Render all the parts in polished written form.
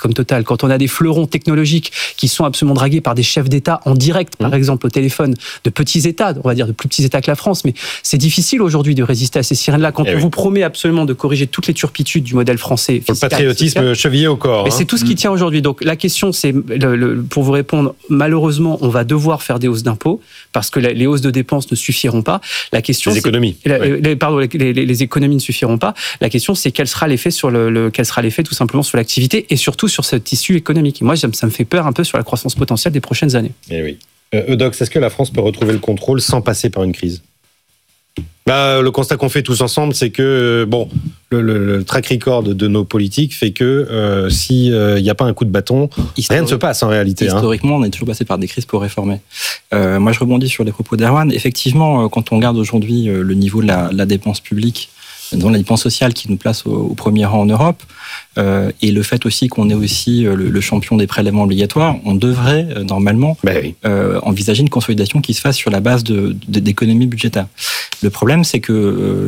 comme Total, quand on a des fleurons technologiques qui sont absolument dragués par des chefs d'État en direct, par exemple au téléphone, de petits États, on va dire de plus petits États que la France, mais c'est difficile aujourd'hui de résister à ces sirènes-là quand on vous promet absolument de corriger toutes les turpitudes du modèle français. Le patriotisme chevillé au corps. Mais c'est tout ce qui tient aujourd'hui. Donc la question, c'est, pour vous répondre, malheureusement, on va devoir faire des hausses d'impôts parce que les hausses de dépenses ne suffiront pas. La question, les économies. Les économies ne suffiront pas. La question, c'est quel sera l'effet quel sera l'effet tout simplement sur l'activité et surtout sur ce tissu économique. Et moi, ça me fait peur un peu sur la croissance potentielle des prochaines années. Eh oui. Eudox, est-ce que la France peut retrouver le contrôle sans passer par une crise ? Le constat qu'on fait tous ensemble, c'est que le track record de nos politiques fait que s'il n'y a pas un coup de bâton, rien ne se passe en réalité. Historiquement, on est toujours passé par des crises pour réformer. Moi, je rebondis sur les propos d'Erwan. Effectivement, quand on regarde aujourd'hui le niveau de la dépense publique, dans la dépense sociale qui nous place au premier rang en Europe, et le fait aussi qu'on est aussi le champion des prélèvements obligatoires, on devrait normalement envisager une consolidation qui se fasse sur la base d'économies budgétaires. Le problème, c'est que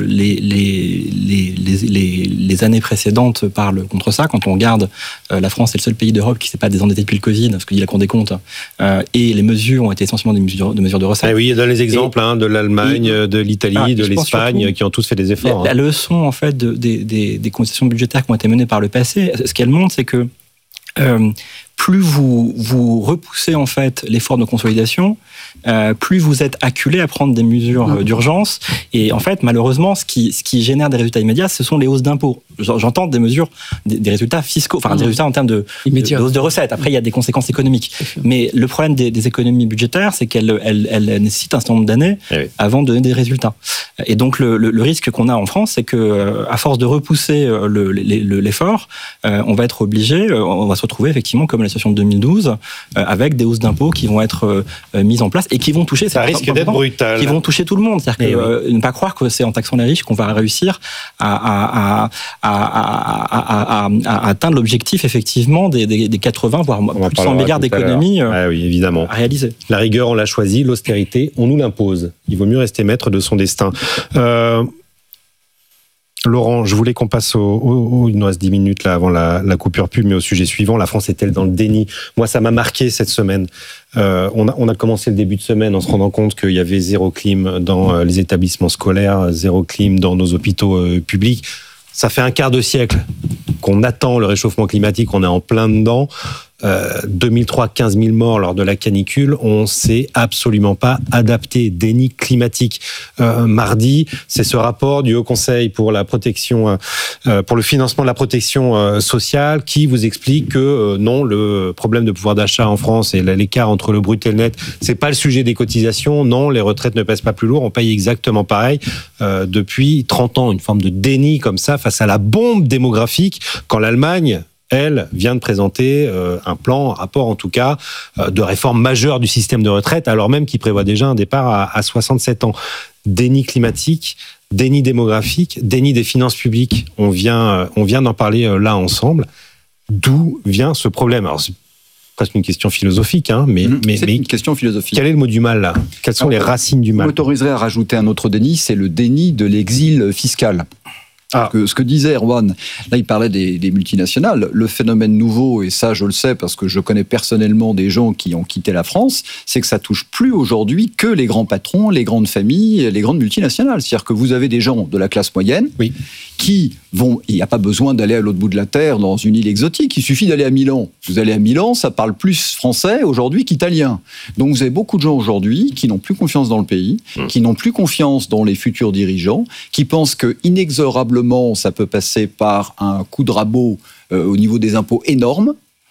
les années précédentes parlent contre ça. Quand on regarde, la France est le seul pays d'Europe qui ne s'est pas désendetté depuis le Covid, ce que dit la Cour des comptes, et les mesures ont été essentiellement des mesures de recettes. Oui, il y a les exemples de l'Allemagne, de l'Italie, de l'Espagne, qui ont tous fait des efforts. La leçon, en fait, des concessions budgétaires qui ont été menées par le passé, ce qu'elle montre, c'est que plus vous repoussez en fait l'effort de consolidation, plus vous êtes acculé à prendre des mesures d'urgence. Et en fait, malheureusement, ce qui génère des résultats immédiats, ce sont les hausses d'impôts. J'entends des mesures, des résultats fiscaux, des résultats en termes de hausse de recettes. Après, il y a des conséquences économiques. Mais le problème des économies budgétaires, c'est qu'elles nécessitent un certain nombre d'années avant de donner des résultats. Et donc, le risque qu'on a en France, c'est que, à force de repousser l'effort, on va être obligé, on va se retrouver effectivement comme la situation de 2012, avec des hausses d'impôts qui vont être mises en place et qui vont toucher. Ça risque d'être brutal. Qui vont toucher tout le monde. C'est-à-dire que ne pas croire que c'est en taxant les riches qu'on va réussir à atteindre l'objectif effectivement des 80 voire plus de 100 milliards d'économies évidemment. À réaliser. La rigueur, on l'a choisie, l'austérité, on nous l'impose. Il vaut mieux rester maître de son destin. Laurent, je voulais qu'on passe il nous reste 10 minutes là avant la coupure pub, mais au sujet suivant, la France est-elle dans le déni ? Moi, ça m'a marqué cette semaine. On a commencé le début de semaine en se rendant compte qu'il y avait zéro clim dans les établissements scolaires, zéro clim dans nos hôpitaux publics. Ça fait un quart de siècle qu'on attend le réchauffement climatique, on est en plein dedans. 2003, 15 000 morts lors de la canicule, on s'est absolument pas adapté. Déni climatique. Mardi, c'est ce rapport du Haut Conseil pour la protection, pour le financement de la protection sociale qui vous explique que non, le problème de pouvoir d'achat en France et l'écart entre le brut et le net, c'est pas le sujet des cotisations. Non, les retraites ne pèsent pas plus lourd. On paye exactement pareil depuis 30 ans. Une forme de déni comme ça face à la bombe démographique quand l'Allemagne, elle, vient de présenter un rapport en tout cas, de réforme majeure du système de retraite, alors même qu'il prévoit déjà un départ à 67 ans. Déni climatique, déni démographique, déni des finances publiques. On vient d'en parler là ensemble. D'où vient ce problème ? Alors, c'est presque une question philosophique, mais une question philosophique. Quel est le mot du mal là ? Quelles sont les racines du mal ? Vous m'autoriserez à rajouter un autre déni, c'est le déni de l'exil fiscal. Ce que disait Erwan, là il parlait des multinationales, le phénomène nouveau, et ça je le sais parce que je connais personnellement des gens qui ont quitté la France, c'est que ça touche plus aujourd'hui que les grands patrons, les grandes familles, les grandes multinationales. C'est-à-dire que vous avez des gens de la classe moyenne qui vont, il n'y a pas besoin d'aller à l'autre bout de la terre dans une île exotique, il suffit d'aller à Milan. Vous allez à Milan, ça parle plus français aujourd'hui qu'italien. Donc vous avez beaucoup de gens aujourd'hui qui n'ont plus confiance dans le pays, qui n'ont plus confiance dans les futurs dirigeants, qui pensent que inexorablement ça peut passer par un coup de rabot au niveau des impôts énorme,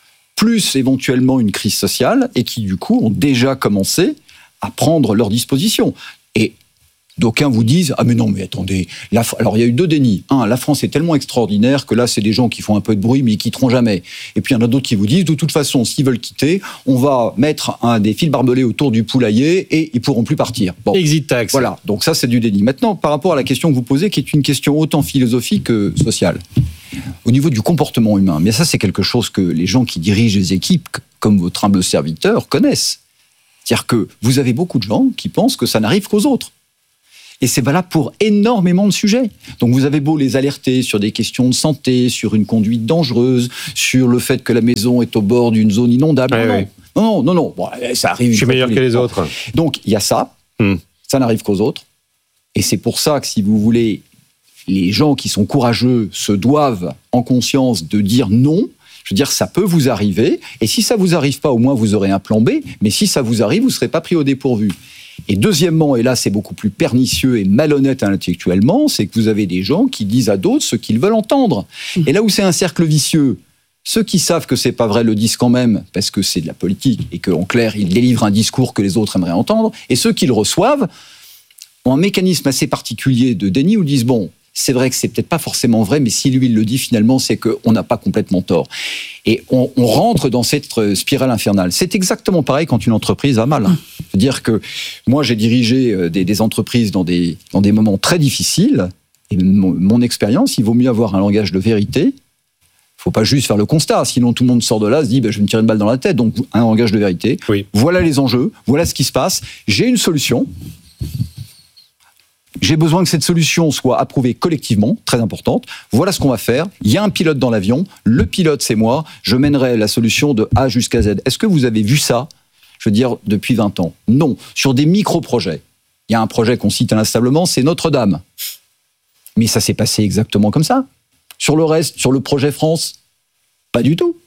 plus éventuellement une crise sociale, et qui du coup ont déjà commencé à prendre leurs dispositions. Et d'aucuns vous disent « Ah mais non, mais attendez, alors il y a eu deux dénis. Un, la France est tellement extraordinaire que là, c'est des gens qui font un peu de bruit, mais ils quitteront jamais. Et puis il y en a d'autres qui vous disent « De toute façon, s'ils veulent quitter, on va mettre des fils barbelés autour du poulailler et ils pourront plus partir. » Exit tax. Voilà, donc ça c'est du déni. Maintenant, par rapport à la question que vous posez, qui est une question autant philosophique que sociale, au niveau du comportement humain, mais ça c'est quelque chose que les gens qui dirigent les équipes, comme votre humble serviteur, connaissent. C'est-à-dire que vous avez beaucoup de gens qui pensent que ça n'arrive qu'aux autres. Et c'est valable pour énormément de sujets. Donc vous avez beau les alerter sur des questions de santé, sur une conduite dangereuse, sur le fait que la maison est au bord d'une zone inondable. Non. Bon, ça arrive. Je suis meilleur que les autres. Donc il y a ça. Ça n'arrive qu'aux autres. Et c'est pour ça que si vous voulez, les gens qui sont courageux se doivent en conscience de dire non. Je veux dire, ça peut vous arriver. Et si ça vous arrive pas, au moins vous aurez un plan B. Mais si ça vous arrive, vous ne serez pas pris au dépourvu. Et deuxièmement, et là c'est beaucoup plus pernicieux et malhonnête intellectuellement, c'est que vous avez des gens qui disent à d'autres ce qu'ils veulent entendre. Et là où c'est un cercle vicieux, ceux qui savent que c'est pas vrai le disent quand même parce que c'est de la politique et qu'en clair ils délivrent un discours que les autres aimeraient entendre. Et ceux qui le reçoivent ont un mécanisme assez particulier de déni où ils disent bon, c'est vrai que c'est peut-être pas forcément vrai, mais si lui il le dit finalement, c'est qu'on n'a pas complètement tort. Et on rentre dans cette spirale infernale. C'est exactement pareil quand une entreprise va mal. C'est-à-dire que moi j'ai dirigé des entreprises dans des moments très difficiles, et mon expérience, il vaut mieux avoir un langage de vérité. Il faut pas juste faire le constat, sinon tout le monde sort de là, se dit je vais me tirer une balle dans la tête. Donc un langage de vérité. Oui. Voilà les enjeux, voilà ce qui se passe. J'ai une solution. J'ai besoin que cette solution soit approuvée collectivement, très importante. Voilà ce qu'on va faire. Il y a un pilote dans l'avion. Le pilote, c'est moi. Je mènerai la solution de A jusqu'à Z. Est-ce que vous avez vu ça, je veux dire, depuis 20 ans ? Non. Sur des micro-projets. Il y a un projet qu'on cite inlassablement, c'est Notre-Dame. Mais ça s'est passé exactement comme ça. Sur le reste, sur le projet France, pas du tout.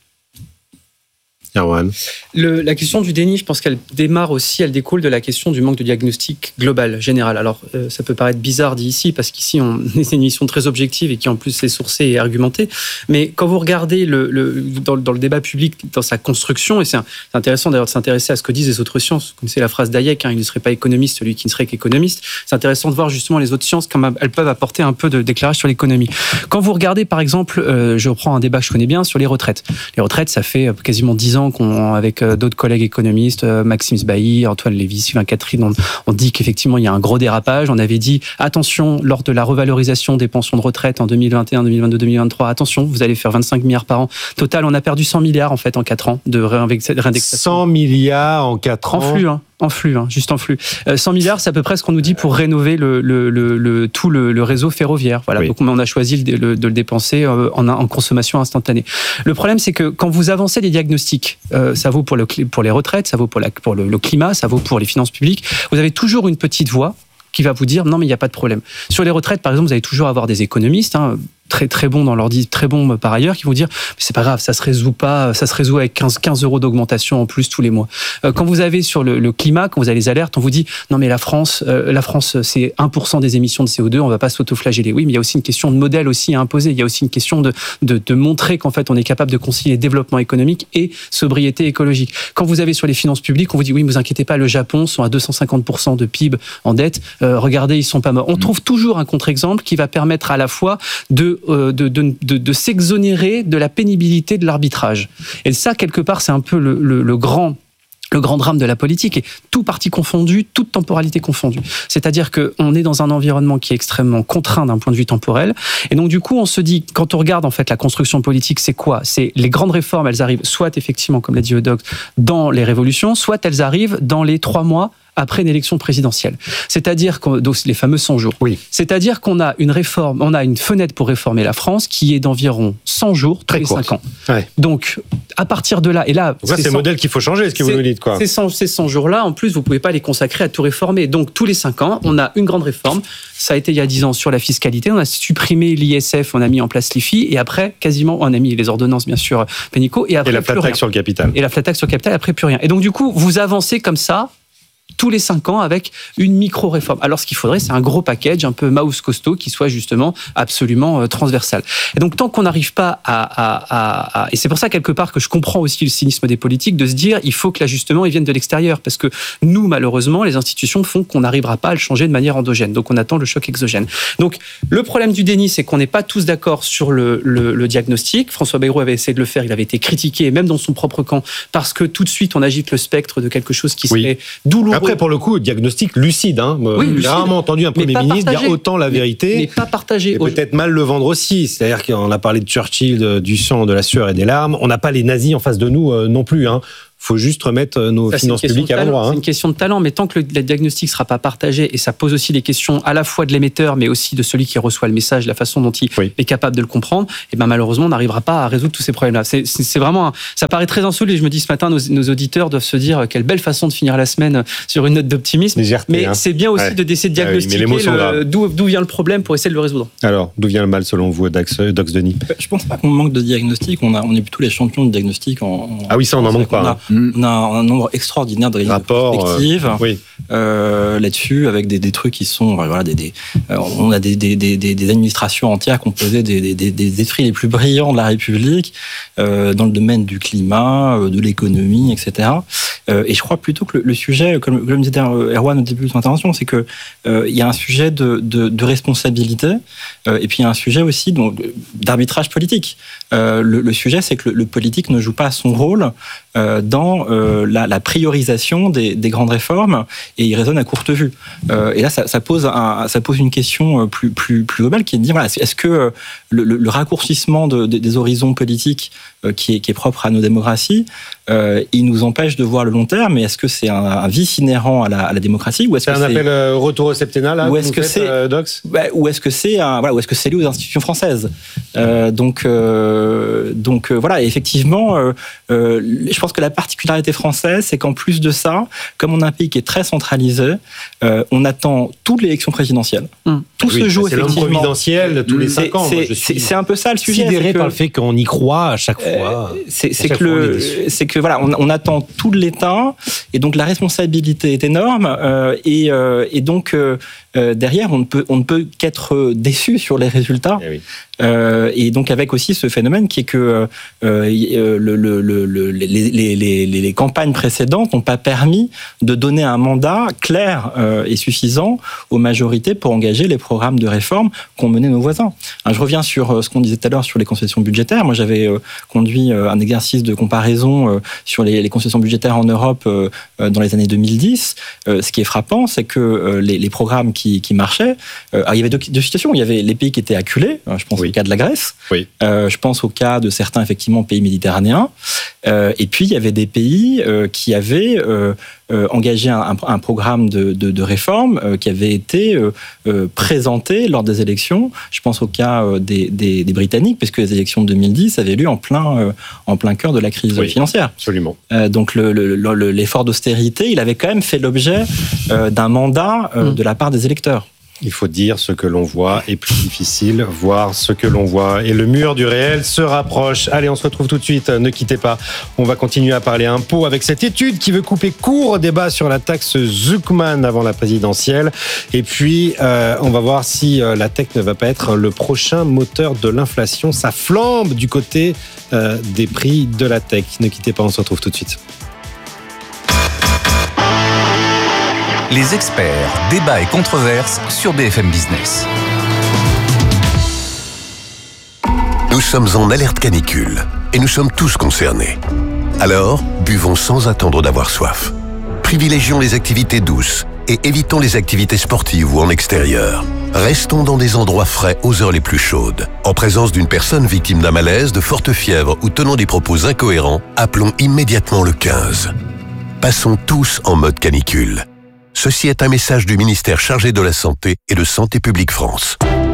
La question du déni, je pense qu'elle démarre aussi, elle découle de la question du manque de diagnostic global, général. Alors, ça peut paraître bizarre dit ici, parce qu'ici, on est une émission très objective et qui en plus est sourcée et argumentée. Mais quand vous regardez dans le débat public, dans sa construction, et c'est intéressant d'ailleurs de s'intéresser à ce que disent les autres sciences, comme c'est la phrase d'Hayek, il ne serait pas économiste, celui qui ne serait qu'économiste. C'est intéressant de voir justement les autres sciences, comme elles peuvent apporter un peu d'éclairage sur l'économie. Quand vous regardez, par exemple, je reprends un débat que je connais bien sur les retraites. Les retraites, ça fait quasiment 10 ans avec d'autres collègues économistes, Maxime Sbailly, Antoine Lévy, Sylvain Catherine, on dit qu'effectivement il y a un gros dérapage. On avait dit attention, lors de la revalorisation des pensions de retraite en 2021, 2022, 2023, attention, vous allez faire 25 milliards par an. Total, on a perdu 100 milliards en fait en 4 ans de réindexation. 100 milliards en 4 ans. En flux, juste en flux. 100 milliards, c'est à peu près ce qu'on nous dit pour rénover tout le réseau ferroviaire. Voilà. Oui. Donc on a choisi de le dépenser en consommation instantanée. Le problème, c'est que quand vous avancez les diagnostics, ça vaut pour les retraites, ça vaut pour le climat, ça vaut pour les finances publiques, vous avez toujours une petite voix qui va vous dire non mais il n'y a pas de problème. Sur les retraites, par exemple, vous allez toujours avoir des économistes, très bons dans leur dit, très bons par ailleurs, qui vont dire mais c'est pas grave, ça se résout avec 15 euros d'augmentation en plus tous les mois. Quand vous avez sur le climat, quand vous avez les alertes, on vous dit non mais la France c'est 1% des émissions de CO2, on va pas s'autoflageller. Oui, mais il y a aussi une question de modèle aussi à imposer. Il y a aussi une question de montrer qu'en fait on est capable de concilier développement économique et sobriété écologique. Quand vous avez sur les finances publiques, on vous dit oui, mais vous inquiétez pas, le Japon sont à 250% de PIB en dette. Regardez, ils sont pas morts. On trouve toujours un contre-exemple qui va permettre à la fois de s'exonérer de la pénibilité de l'arbitrage. Et ça, quelque part, c'est un peu le grand drame de la politique, et tout parti confondu, toute temporalité confondue. C'est-à-dire qu'on est dans un environnement qui est extrêmement contraint d'un point de vue temporel, et donc du coup, on se dit, quand on regarde en fait la construction politique, c'est quoi ? C'est les grandes réformes, elles arrivent soit effectivement, comme l'a dit Eudox, dans les révolutions, soit elles arrivent dans les 3 mois après une élection présidentielle. C'est-à-dire donc les fameux 100 jours. Oui. C'est-à-dire qu'on a une réforme, on a une fenêtre pour réformer la France qui est d'environ 100 jours tous les 5 ans. Ouais. Donc, à partir de là, et là... c'est le modèle qu'il faut changer, ce que vous nous dites, quoi. Ces 100 jours-là, en plus, vous ne pouvez pas les consacrer à tout réformer. Donc, tous les 5 ans, on a une grande réforme. Ça a été il y a 10 ans sur la fiscalité. On a supprimé l'ISF, on a mis en place l'IFI, et après, quasiment, on a mis les ordonnances, bien sûr, Pénicaud, et après, la flat tax sur le capital. Et la flat tax sur le capital, après, plus rien. Et donc, du coup, vous avancez comme ça, tous les 5 ans avec une micro-réforme. Alors, ce qu'il faudrait, c'est un gros package, un peu mouse costaud, qui soit justement absolument transversal. Et donc, tant qu'on n'arrive pas et c'est pour ça, quelque part, que je comprends aussi le cynisme des politiques, de se dire, il faut que l'ajustement, il vienne de l'extérieur. Parce que nous, malheureusement, les institutions font qu'on n'arrivera pas à le changer de manière endogène. Donc, on attend le choc exogène. Donc, le problème du déni, c'est qu'on n'est pas tous d'accord sur le diagnostic. François Bayrou avait essayé de le faire, il avait été critiqué, même dans son propre camp, parce que tout de suite, on agite le spectre de quelque chose qui serait douloureux. Après, pour le coup, diagnostic lucide. J'ai rarement entendu un Premier ministre dire autant la vérité. Mais pas partagé. Et peut-être mal le vendre aussi. C'est-à-dire qu'on a parlé de Churchill, du sang, de la sueur et des larmes. On n'a pas les nazis en face de nous non plus. faut juste remettre nos finances publiques à l'endroit. C'est une question de talent, mais tant que le diagnostic ne sera pas partagé, et ça pose aussi les questions à la fois de l'émetteur, mais aussi de celui qui reçoit le message, la façon dont il est capable de le comprendre, et ben malheureusement, on n'arrivera pas à résoudre tous ces problèmes-là. C'est vraiment, ça paraît très insolu, et je me dis ce matin, nos auditeurs doivent se dire quelle belle façon de finir la semaine sur une note d'optimisme. Mais c'est bien aussi d'essayer de diagnostiquer d'où vient le problème pour essayer de le résoudre. Alors, d'où vient le mal selon vous, Dox Denis? Je pense pas qu'on manque de diagnostic, on est plutôt les champions de diagnostic. Ah oui, ça on n'en manque pas. On a un nombre extraordinaire de perspectives là-dessus, avec des trucs qui sont on a des administrations entières composées des esprits les plus brillants de la République dans le domaine du climat, de l'économie, etc. Et je crois plutôt que le sujet, comme disait Erwan au début de son intervention, c'est que il y a un sujet de responsabilité et puis il y a un sujet aussi d'arbitrage politique. Le sujet, c'est que le politique ne joue pas son rôle dans la priorisation des grandes réformes et il raisonne à courte vue. Et là, ça pose une question plus globale qui est de dire est-ce que le raccourcissement des horizons politiques qui est propre à nos démocraties, il nous empêche de voir le long terme, mais est-ce que c'est un vice inhérent à la démocratie ou est-ce que c'est un appel retour au septennat, ou est-ce que c'est Dox ou est-ce que c'est ou est-ce que c'est lié aux institutions françaises? Donc voilà, effectivement, je pense que la particularité française, c'est qu'en plus de ça, comme on a un pays qui est très centralisé, on attend toute l'élection présidentielle. Tout se joue effectivement. C'est l'homme providentiel tous les 5 ans. C'est un peu ça le sujet. Sidéré par le fait qu'on y croit à chaque fois. C'est que voilà, on attend tout de l'État et donc la responsabilité est énorme et donc derrière on ne peut qu'être déçu sur les résultats. Et donc avec aussi ce phénomène qui est que les campagnes précédentes n'ont pas permis de donner un mandat clair et suffisant aux majorités pour engager les programmes de réforme qu'ont mené nos voisins. Je reviens sur ce qu'on disait tout à l'heure sur les concessions budgétaires. Moi, j'avais conduit un exercice de comparaison sur les concessions budgétaires en Europe dans les années 2010. Ce qui est frappant, c'est que les programmes qui marchaient, il y avait deux situations. Il y avait les pays qui étaient acculés. Je pense au cas de la Grèce. Je pense au cas de certains, effectivement, pays méditerranéens. Et puis, il y avait des pays qui avaient engagé un programme de réforme qui avait été présenté lors des élections. Je pense au cas des Britanniques, puisque les élections de 2010 avaient lieu en plein cœur de la crise financière. Absolument. Donc l'effort d'austérité, il avait quand même fait l'objet d'un mandat de la part des électeurs. Il faut dire ce que l'on voit est plus difficile, voir ce que l'on voit. Et le mur du réel se rapproche. Allez, on se retrouve tout de suite. Ne quittez pas. On va continuer à parler impôts avec cette étude qui veut couper court au débat sur la taxe Zuckman avant la présidentielle. Et puis, on va voir si la tech ne va pas être le prochain moteur de l'inflation. Ça flambe du côté des prix de la tech. Ne quittez pas, on se retrouve tout de suite. Les experts, débats et controverses sur BFM Business. Nous sommes en alerte canicule et nous sommes tous concernés. Alors, buvons sans attendre d'avoir soif. Privilégions les activités douces et évitons les activités sportives ou en extérieur. Restons dans des endroits frais aux heures les plus chaudes. En présence d'une personne victime d'un malaise, de forte fièvre ou tenant des propos incohérents, appelons immédiatement le 15. Passons tous en mode canicule. Ceci est un message du ministère chargé de la Santé et de Santé publique France.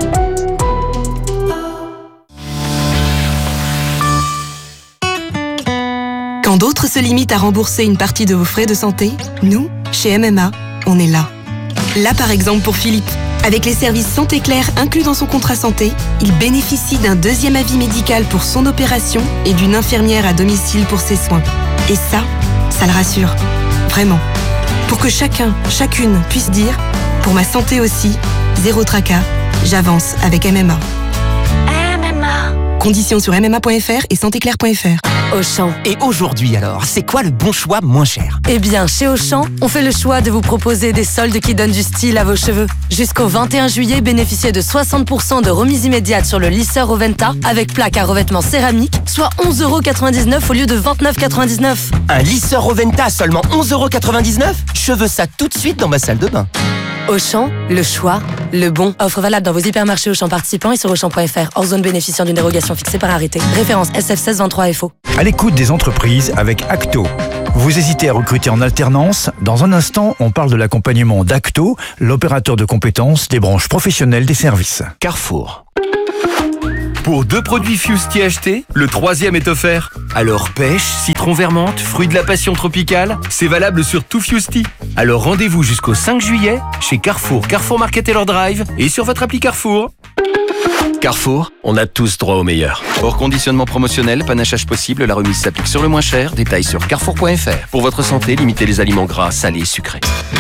Quand d'autres se limitent à rembourser une partie de vos frais de santé, nous, chez MMA, on est là. Là, par exemple, pour Philippe. Avec les services Santé Claire inclus dans son contrat santé, il bénéficie d'un 2e avis médical pour son opération et d'une infirmière à domicile pour ses soins. Et ça le rassure. Vraiment. Pour que chacune puisse dire « Pour ma santé aussi, zéro tracas, j'avance avec MMA ». Conditions sur mma.fr et santéclair.fr. Auchan. Et aujourd'hui alors, c'est quoi le bon choix moins cher? Eh bien, chez Auchan, on fait le choix de vous proposer des soldes qui donnent du style à vos cheveux. Jusqu'au 21 juillet, bénéficiez de 60% de remise immédiate sur le lisseur Roventa avec plaque à revêtement céramique, soit 11,99 € au lieu de 29,99 €. Un lisseur Roventa à seulement 11,99 €? Je veux ça tout de suite dans ma salle de bain. Auchan, le choix, le bon. Offre valable dans vos hypermarchés Auchan participants et sur Auchan.fr. Hors zone bénéficiant d'une dérogation fixée par arrêté. Référence SF 1623 FO. À l'écoute des entreprises avec Acto. Vous hésitez à recruter en alternance? Dans un instant, on parle de l'accompagnement d'Acto, l'opérateur de compétences des branches professionnelles des services. Carrefour. Pour 2 produits Fusti achetés, le 3e est offert. Alors pêche, citron vermente, fruit de la passion tropicale, c'est valable sur tout Fusti. Alors rendez-vous jusqu'au 5 juillet chez Carrefour, Carrefour Market Taylor Drive et sur votre appli Carrefour. Carrefour, on a tous droit au meilleur. Hors conditionnement promotionnel, panachage possible, la remise s'applique sur le moins cher. Détails sur carrefour.fr. Pour votre santé, limitez les aliments gras, salés et sucrés.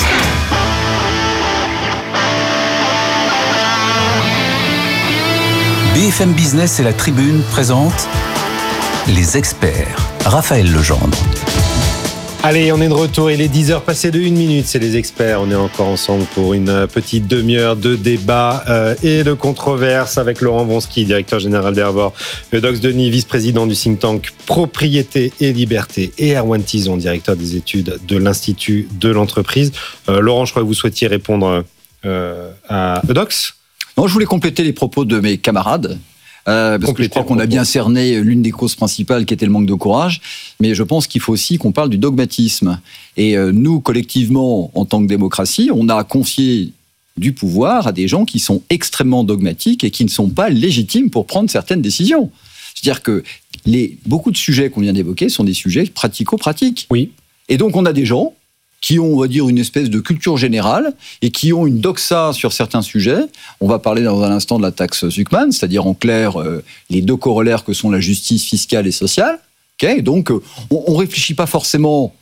BFM Business et la Tribune présentent Les Experts. Raphaël Legendre. Allez, on est de retour, il est 10h passé de 1 minute, c'est les experts. On est encore ensemble pour une petite demi-heure de débat et de controverse avec Laurent Wronski, directeur général d'Ervor, Eudox Denis, vice-président du think tank Propriété et Liberté, et Erwan Tison, directeur des études de l'Institut de l'entreprise. Laurent, je crois que vous souhaitiez répondre à Eudox. Non, je voulais compléter les propos de mes camarades. Parce que je crois qu'on a bien cerné l'une des causes principales qui était le manque de courage, mais je pense qu'il faut aussi qu'on parle du dogmatisme. Et nous, collectivement, en tant que démocratie, on a confié du pouvoir à des gens qui sont extrêmement dogmatiques et qui ne sont pas légitimes pour prendre certaines décisions. C'est-à-dire que beaucoup de sujets qu'on vient d'évoquer sont des sujets pratico-pratiques. Oui. Et donc on a des gens qui ont, on va dire, une espèce de culture générale et qui ont une doxa sur certains sujets. On va parler dans un instant de la taxe Zuckman, c'est-à-dire en clair les 2 corollaires que sont la justice fiscale et sociale. Okay, donc on ne réfléchit pas forcément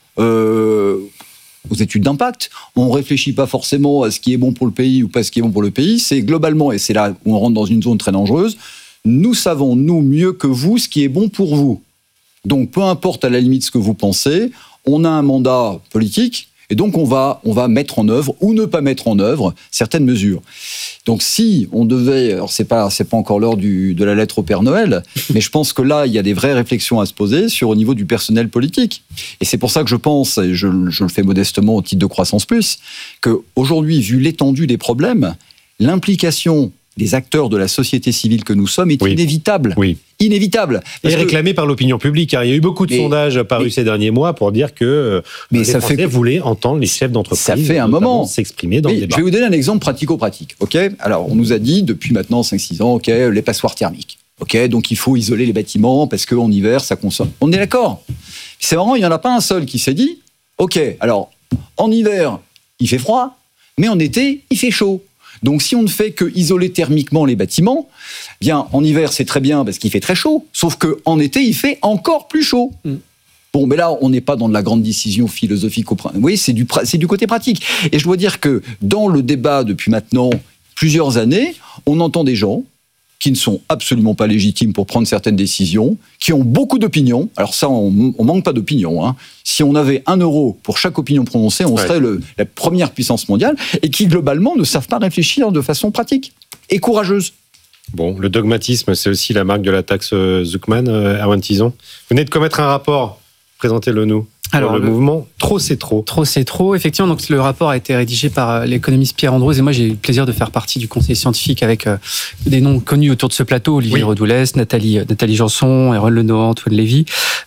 aux études d'impact, on ne réfléchit pas forcément à ce qui est bon pour le pays ou pas ce qui est bon pour le pays. C'est globalement, et c'est là où on rentre dans une zone très dangereuse, nous savons, nous, mieux que vous, ce qui est bon pour vous. Donc peu importe à la limite ce que vous pensez, on a un mandat politique. Et donc, on va mettre en œuvre ou ne pas mettre en œuvre certaines mesures. Donc, si on devait... Alors, c'est pas encore l'heure de la lettre au Père Noël, mais je pense que là, il y a des vraies réflexions à se poser au niveau du personnel politique. Et c'est pour ça que je pense, et je le fais modestement au titre de Croissance Plus, qu'aujourd'hui, vu l'étendue des problèmes, l'implication des acteurs de la société civile que nous sommes est inévitable. Oui. Inévitable. Et réclamé par l'opinion publique. Il y a eu beaucoup de sondages parus ces derniers mois pour dire que les Français voulaient entendre les chefs d'entreprise ça fait un moment s'exprimer dans le débat. Je vais vous donner un exemple pratico-pratique. Okay, alors, on nous a dit depuis maintenant 5-6 ans, les passoires thermiques. Donc, il faut isoler les bâtiments parce qu'en hiver, ça consomme. On est d'accord. C'est marrant, il n'y en a pas un seul qui s'est dit, alors, en hiver, il fait froid, mais en été, il fait chaud. Donc, si on ne fait que isoler thermiquement les bâtiments, bien, en hiver, c'est très bien parce qu'il fait très chaud. Sauf qu'en été, il fait encore plus chaud. Bon, mais là, on n'est pas dans de la grande décision philosophique. Oui, c'est du côté pratique. Et je dois dire que dans le débat depuis maintenant plusieurs années, on entend des gens qui ne sont absolument pas légitimes pour prendre certaines décisions, qui ont beaucoup d'opinions. Alors ça, on manque pas d'opinions. Hein. Si on avait 1 euro pour chaque opinion prononcée, on serait la première puissance mondiale, et qui, globalement, ne savent pas réfléchir de façon pratique et courageuse. Bon, le dogmatisme, c'est aussi la marque de la taxe Zuckman, Erwan Tison. Vous venez de commettre un rapport, présentez-le nous. Alors, le mouvement Trop c'est trop. Trop c'est trop. Effectivement, donc le rapport a été rédigé par l'économiste Pierre Andrews et moi j'ai eu le plaisir de faire partie du conseil scientifique avec des noms connus autour de ce plateau, Olivier Redoulès, Nathalie Janson, Erwan Lenoir, Antoine Lévy.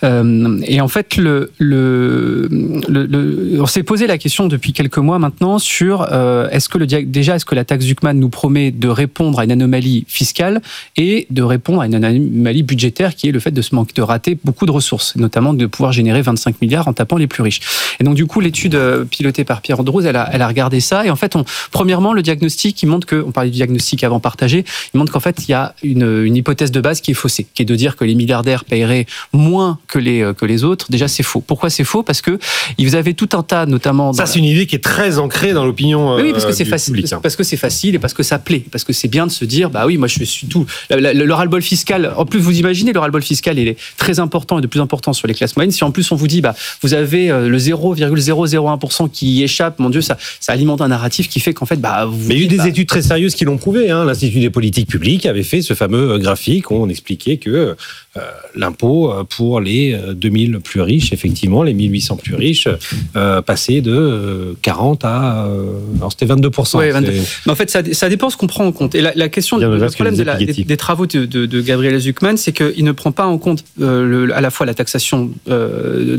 Et en fait, on s'est posé la question depuis quelques mois maintenant sur est-ce que la taxe Zuckman nous promet de répondre à une anomalie fiscale et de répondre à une anomalie budgétaire qui est le fait de rater beaucoup de ressources, notamment de pouvoir générer 25 milliards en tapant les plus riches. Et donc du coup, l'étude pilotée par Pierre Andrews, elle a regardé ça. Et en fait, premièrement, le diagnostic, il montre on parlait du diagnostic avant partagé, il montre qu'en fait, il y a une hypothèse de base qui est faussée, qui est de dire que les milliardaires paieraient moins que les autres. Déjà, c'est faux. Pourquoi c'est faux ? Parce que vous avez tout un tas, notamment... Ça, c'est une idée qui est très ancrée dans l'opinion oui, parce que c'est facile, public. Parce que c'est facile et parce que ça plaît. Parce que c'est bien de se dire, bah oui, moi, je suis tout... Le ras-le-bol fiscal, en plus, vous imaginez, le ras-le-bol fiscal, il est très important et de plus important sur les classes moyennes. Si en plus, on vous dit, vous avez le 0,001% qui y échappe, mon Dieu, ça alimente un narratif qui fait qu'en fait, Mais il y a eu des études très sérieuses qui l'ont prouvé. L'Institut des politiques publiques avait fait ce fameux graphique où on expliquait que l'impôt pour les 2000 plus riches, effectivement, les 1800 plus riches, passait de 40 à... alors c'était 22%. Ouais, 22. Mais en fait, ça dépend ce qu'on prend en compte. Et la question, le problème des travaux de Gabriel Zuckman, c'est qu'il ne prend pas en compte à la fois la taxation, notamment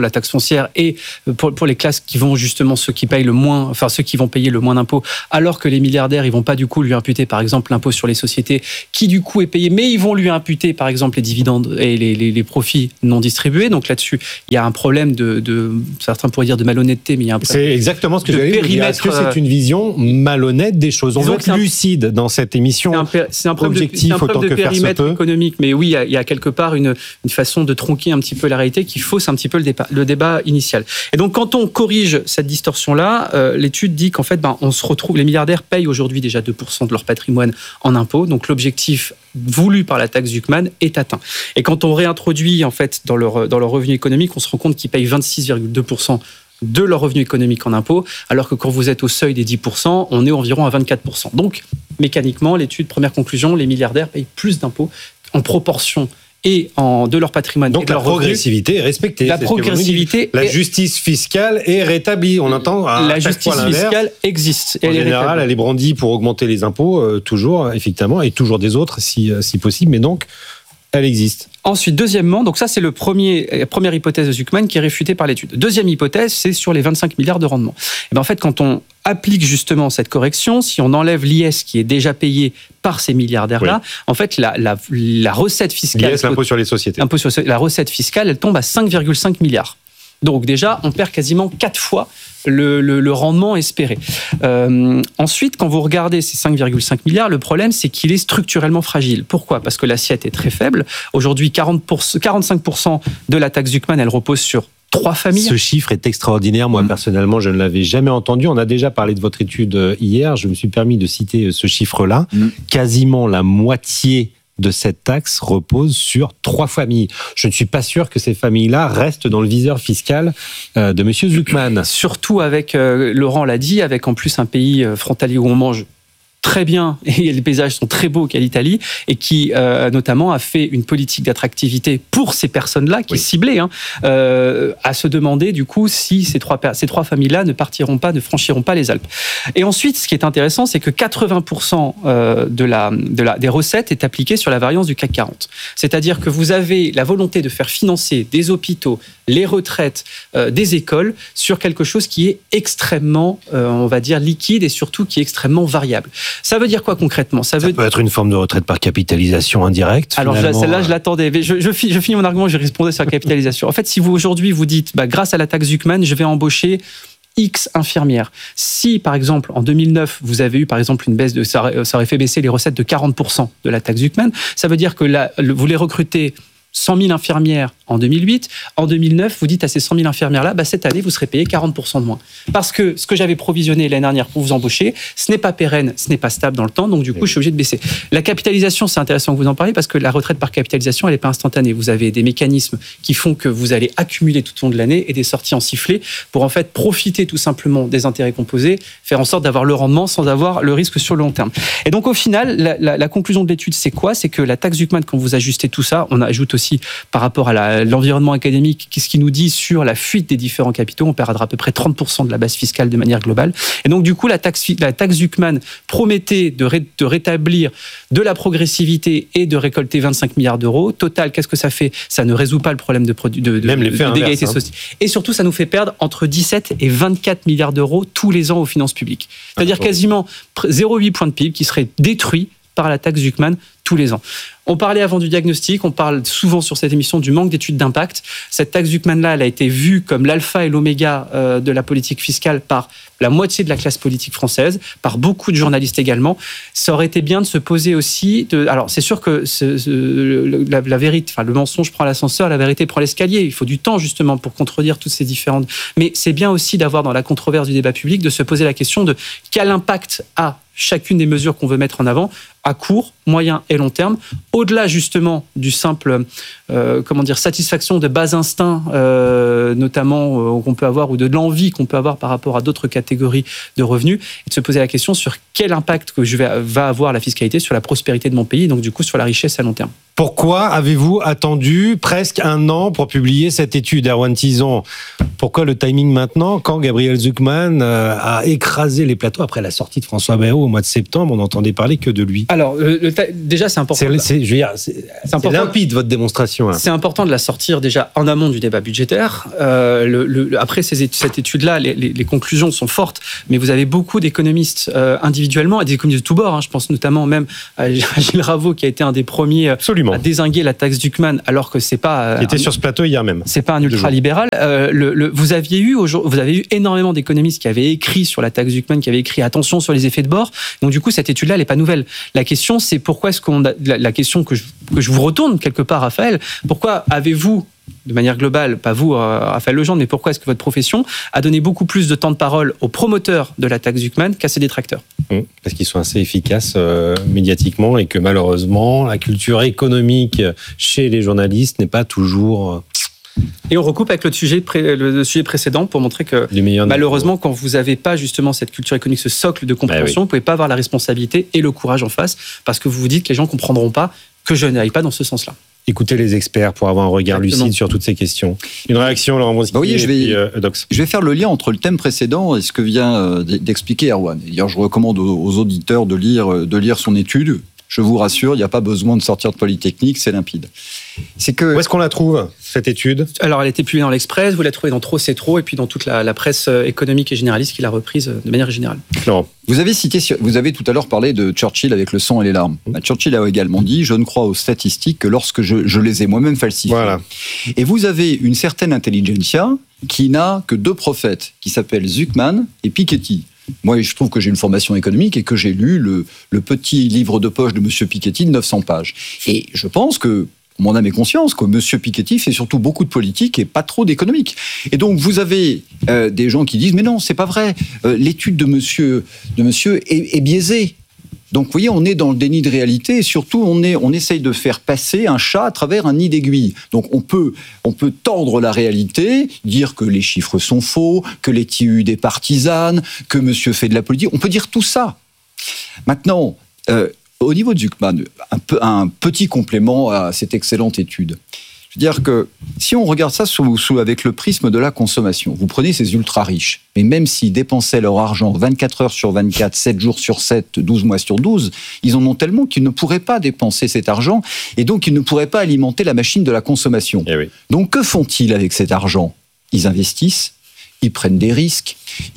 la taxe foncière et pour les classes qui vont justement ceux qui payent le moins, enfin ceux qui vont payer le moins d'impôts, alors que les milliardaires, ils vont pas du coup lui imputer par exemple l'impôt sur les sociétés qui du coup est payé, mais ils vont lui imputer par exemple les dividendes et les profits non distribués. Donc là-dessus, il y a un problème de certains pourraient dire de malhonnêteté, mais il y a un problème. C'est exactement ce que j'allais dire. Est-ce que c'est une vision malhonnête des choses? On veut être lucide dans cette émission. C'est un problème de périmètre économique, mais oui, il y a quelque part une façon de tronquer un petit peu la réalité qui fausse un petit peu le débat initial. Et donc, quand on corrige cette distorsion-là, l'étude dit qu'en fait, on se retrouve, les milliardaires payent aujourd'hui déjà 2% de leur patrimoine en impôts, donc l'objectif voulu par la taxe Zuckman est atteint. Et quand on réintroduit en fait dans leur revenu économique, on se rend compte qu'ils payent 26,2% de leur revenu économique en impôts, alors que quand vous êtes au seuil des 10%, on est environ à 24%. Donc, mécaniquement, l'étude, première conclusion, les milliardaires payent plus d'impôts en proportion et de leur patrimoine. Donc et de la progressivité est respectée. La progressivité. La justice fiscale est rétablie. On entend la justice fiscale existe. En général, elle est brandie pour augmenter les impôts, toujours, effectivement, et toujours des autres, si possible. Mais donc, elle existe. Ensuite, deuxièmement, donc ça c'est la première hypothèse de Zuckman qui est réfutée par l'étude. Deuxième hypothèse, c'est sur les 25 milliards de rendement. Et en fait, quand on applique justement cette correction, si on enlève l'IS qui est déjà payé par ces milliardaires-là, en fait, la recette fiscale... L'IS, l'impôt sur les sociétés. La recette fiscale, elle tombe à 5,5 milliards. Donc déjà, on perd quasiment 4 fois le rendement espéré. Ensuite, quand vous regardez ces 5,5 milliards, le problème, c'est qu'il est structurellement fragile. Pourquoi ? Parce que l'assiette est très faible. Aujourd'hui, 45% de la taxe Zuckman, elle repose sur 3 familles. Ce chiffre est extraordinaire. Moi, personnellement, je ne l'avais jamais entendu. On a déjà parlé de votre étude hier. Je me suis permis de citer ce chiffre-là. Quasiment la moitié de cette taxe repose sur 3 familles. Je ne suis pas sûr que ces familles-là restent dans le viseur fiscal de M. Zuckman. Surtout avec, Laurent l'a dit, avec en plus un pays frontalier où on mange très bien et les paysages sont très beaux qu'à l'Italie et qui notamment a fait une politique d'attractivité pour ces personnes-là qui est ciblée, à se demander du coup si ces trois familles-là ne franchiront pas les Alpes. Et ensuite, ce qui est intéressant, c'est que 80% des recettes est appliquée sur la variance du CAC 40. C'est-à-dire que vous avez la volonté de faire financer des hôpitaux, les retraites, des écoles sur quelque chose qui est extrêmement, on va dire, liquide et surtout qui est extrêmement variable. Ça veut dire quoi concrètement ? Ça peut être une forme de retraite par capitalisation indirecte. Alors celle-là, je l'attendais. Mais je finis mon argument, je répondais sur la capitalisation. En fait, si vous aujourd'hui vous dites, grâce à la taxe Zuckman, je vais embaucher X infirmières. Si, par exemple, en 2009, vous avez eu, par exemple, une baisse ça aurait fait baisser les recettes de 40% de la taxe Zuckman, ça veut dire que vous les recrutez 100 000 infirmières en 2008. En 2009, vous dites à ces 100 000 infirmières-là, cette année, vous serez payé 40% de moins. Parce que ce que j'avais provisionné l'année dernière pour vous embaucher, ce n'est pas pérenne, ce n'est pas stable dans le temps, donc du coup, je suis obligé de baisser. La capitalisation, c'est intéressant que vous en parliez parce que la retraite par capitalisation, elle n'est pas instantanée. Vous avez des mécanismes qui font que vous allez accumuler tout au long de l'année et des sorties en sifflet pour en fait profiter tout simplement des intérêts composés, faire en sorte d'avoir le rendement sans avoir le risque sur le long terme. Et donc, au final, la conclusion de l'étude, c'est quoi ? C'est que la taxe Zuckman, quand vous ajustez tout ça, on ajoute aussi par rapport à l'environnement académique, qu'est-ce qu'il nous dit sur la fuite des différents capitaux, on perdra à peu près 30% de la base fiscale de manière globale. Et donc du coup, la taxe Zuckman promettait de rétablir de la progressivité et de récolter 25 milliards d'euros. Total, qu'est-ce que ça fait ? Ça ne résout pas le problème d'égalité sociale. Et surtout, ça nous fait perdre entre 17 et 24 milliards d'euros tous les ans aux finances publiques. C'est-à-dire quasiment 0,8 points de PIB qui seraient détruits par la taxe Zuckman tous les ans. On parlait avant du diagnostic, on parle souvent sur cette émission du manque d'études d'impact. Cette taxe Zuckman-là, elle a été vue comme l'alpha et l'oméga de la politique fiscale par la moitié de la classe politique française, par beaucoup de journalistes également. Ça aurait été bien de se poser aussi... Alors, c'est sûr que la vérité, le mensonge prend l'ascenseur, la vérité prend l'escalier. Il faut du temps, justement, pour contredire toutes ces différentes... Mais c'est bien aussi d'avoir, dans la controverse du débat public, de se poser la question de quel impact a chacune des mesures qu'on veut mettre en avant à court, moyen et long terme, au-delà justement du simple satisfaction de bas instincts, notamment qu'on peut avoir, ou de l'envie qu'on peut avoir par rapport à d'autres catégories de revenus, et de se poser la question sur quel impact va avoir la fiscalité sur la prospérité de mon pays, donc du coup sur la richesse à long terme. Pourquoi avez-vous attendu presque un an pour publier cette étude, Erwan Tison? Pourquoi le timing maintenant, quand Gabriel Zucman a écrasé les plateaux après la sortie de François Bayrou au mois de septembre? On n'entendait parler que de lui. Alors, déjà, c'est important. C'est limpide, votre démonstration. Hein. C'est important de la sortir déjà en amont du débat budgétaire. Après cette étude-là, les conclusions sont fortes, mais vous avez beaucoup d'économistes individuellement, et des économistes de tous bords. Je pense notamment même à Gilles Raveau, qui a été un des premiers à dézinguer la taxe Zucman, alors que c'est pas. Qui était sur ce plateau hier même. C'est pas un ultra-libéral. Vous avez eu énormément d'économistes qui avaient écrit sur la taxe Zucman, qui avaient écrit attention sur les effets de bord. Donc du coup, cette étude-là, elle n'est pas nouvelle. La question, c'est pourquoi est-ce qu'on a, la question que je vous retourne quelque part, Raphaël, pourquoi avez-vous, de manière globale, pas vous, Raphaël Legendre, mais pourquoi est-ce que votre profession a donné beaucoup plus de temps de parole aux promoteurs de la taxe Zucman qu'à ses détracteurs? Parce qu'ils sont assez efficaces médiatiquement et que malheureusement, la culture économique chez les journalistes n'est pas toujours... Et on recoupe avec le sujet précédent pour montrer que malheureusement, quand vous n'avez pas justement cette culture économique, ce socle de compréhension, vous ne pouvez pas avoir la responsabilité et le courage en face, parce que vous vous dites que les gens ne comprendront pas que je n'aille pas dans ce sens-là. Écoutez les experts pour avoir un regard lucide sur toutes ces questions. Une réaction, Laurent Bronski, oui, je vais faire le lien entre le thème précédent et ce que vient d'expliquer Erwan. D'ailleurs, je recommande aux auditeurs de lire son étude. Je vous rassure, il n'y a pas besoin de sortir de Polytechnique, c'est limpide. Où est-ce qu'on la trouve, cette étude? Alors, elle a été publiée dans l'Express, vous la trouvez dans Trop c'est trop, et puis dans toute la presse économique et généraliste qui l'a reprise de manière générale. Non. Vous avez tout à l'heure parlé de Churchill avec le sang et les larmes. Churchill a également dit « Je ne crois aux statistiques que lorsque je les ai moi-même falsifiées. » Voilà. Et vous avez une certaine intelligentsia qui n'a que deux prophètes, qui s'appellent Zucman et Piketty. Moi, je trouve que j'ai une formation économique et que j'ai lu le petit livre de poche de M. Piketty de 900 pages. Et je pense que, mon âme et conscience, que M. Piketty fait surtout beaucoup de politique et pas trop d'économique. Et donc, vous avez des gens qui disent « Mais non, c'est pas vrai. L'étude de monsieur est biaisée. » Donc, vous voyez, on est dans le déni de réalité et surtout, on essaye de faire passer un chat à travers un nid d'aiguille. Donc, on peut tordre la réalité, dire que les chiffres sont faux, que les TU des partisanes, que monsieur fait de la politique. On peut dire tout ça. Maintenant, au niveau de Zucman, un petit complément à cette excellente étude. Je veux dire que si on regarde ça avec le prisme de la consommation, vous prenez ces ultra-riches, mais même s'ils dépensaient leur argent 24 heures sur 24, 7 jours sur 7, 12 mois sur 12, ils en ont tellement qu'ils ne pourraient pas dépenser cet argent et donc ils ne pourraient pas alimenter la machine de la consommation. Eh oui. Donc que font-ils avec cet argent? Ils investissent. Ils prennent des risques,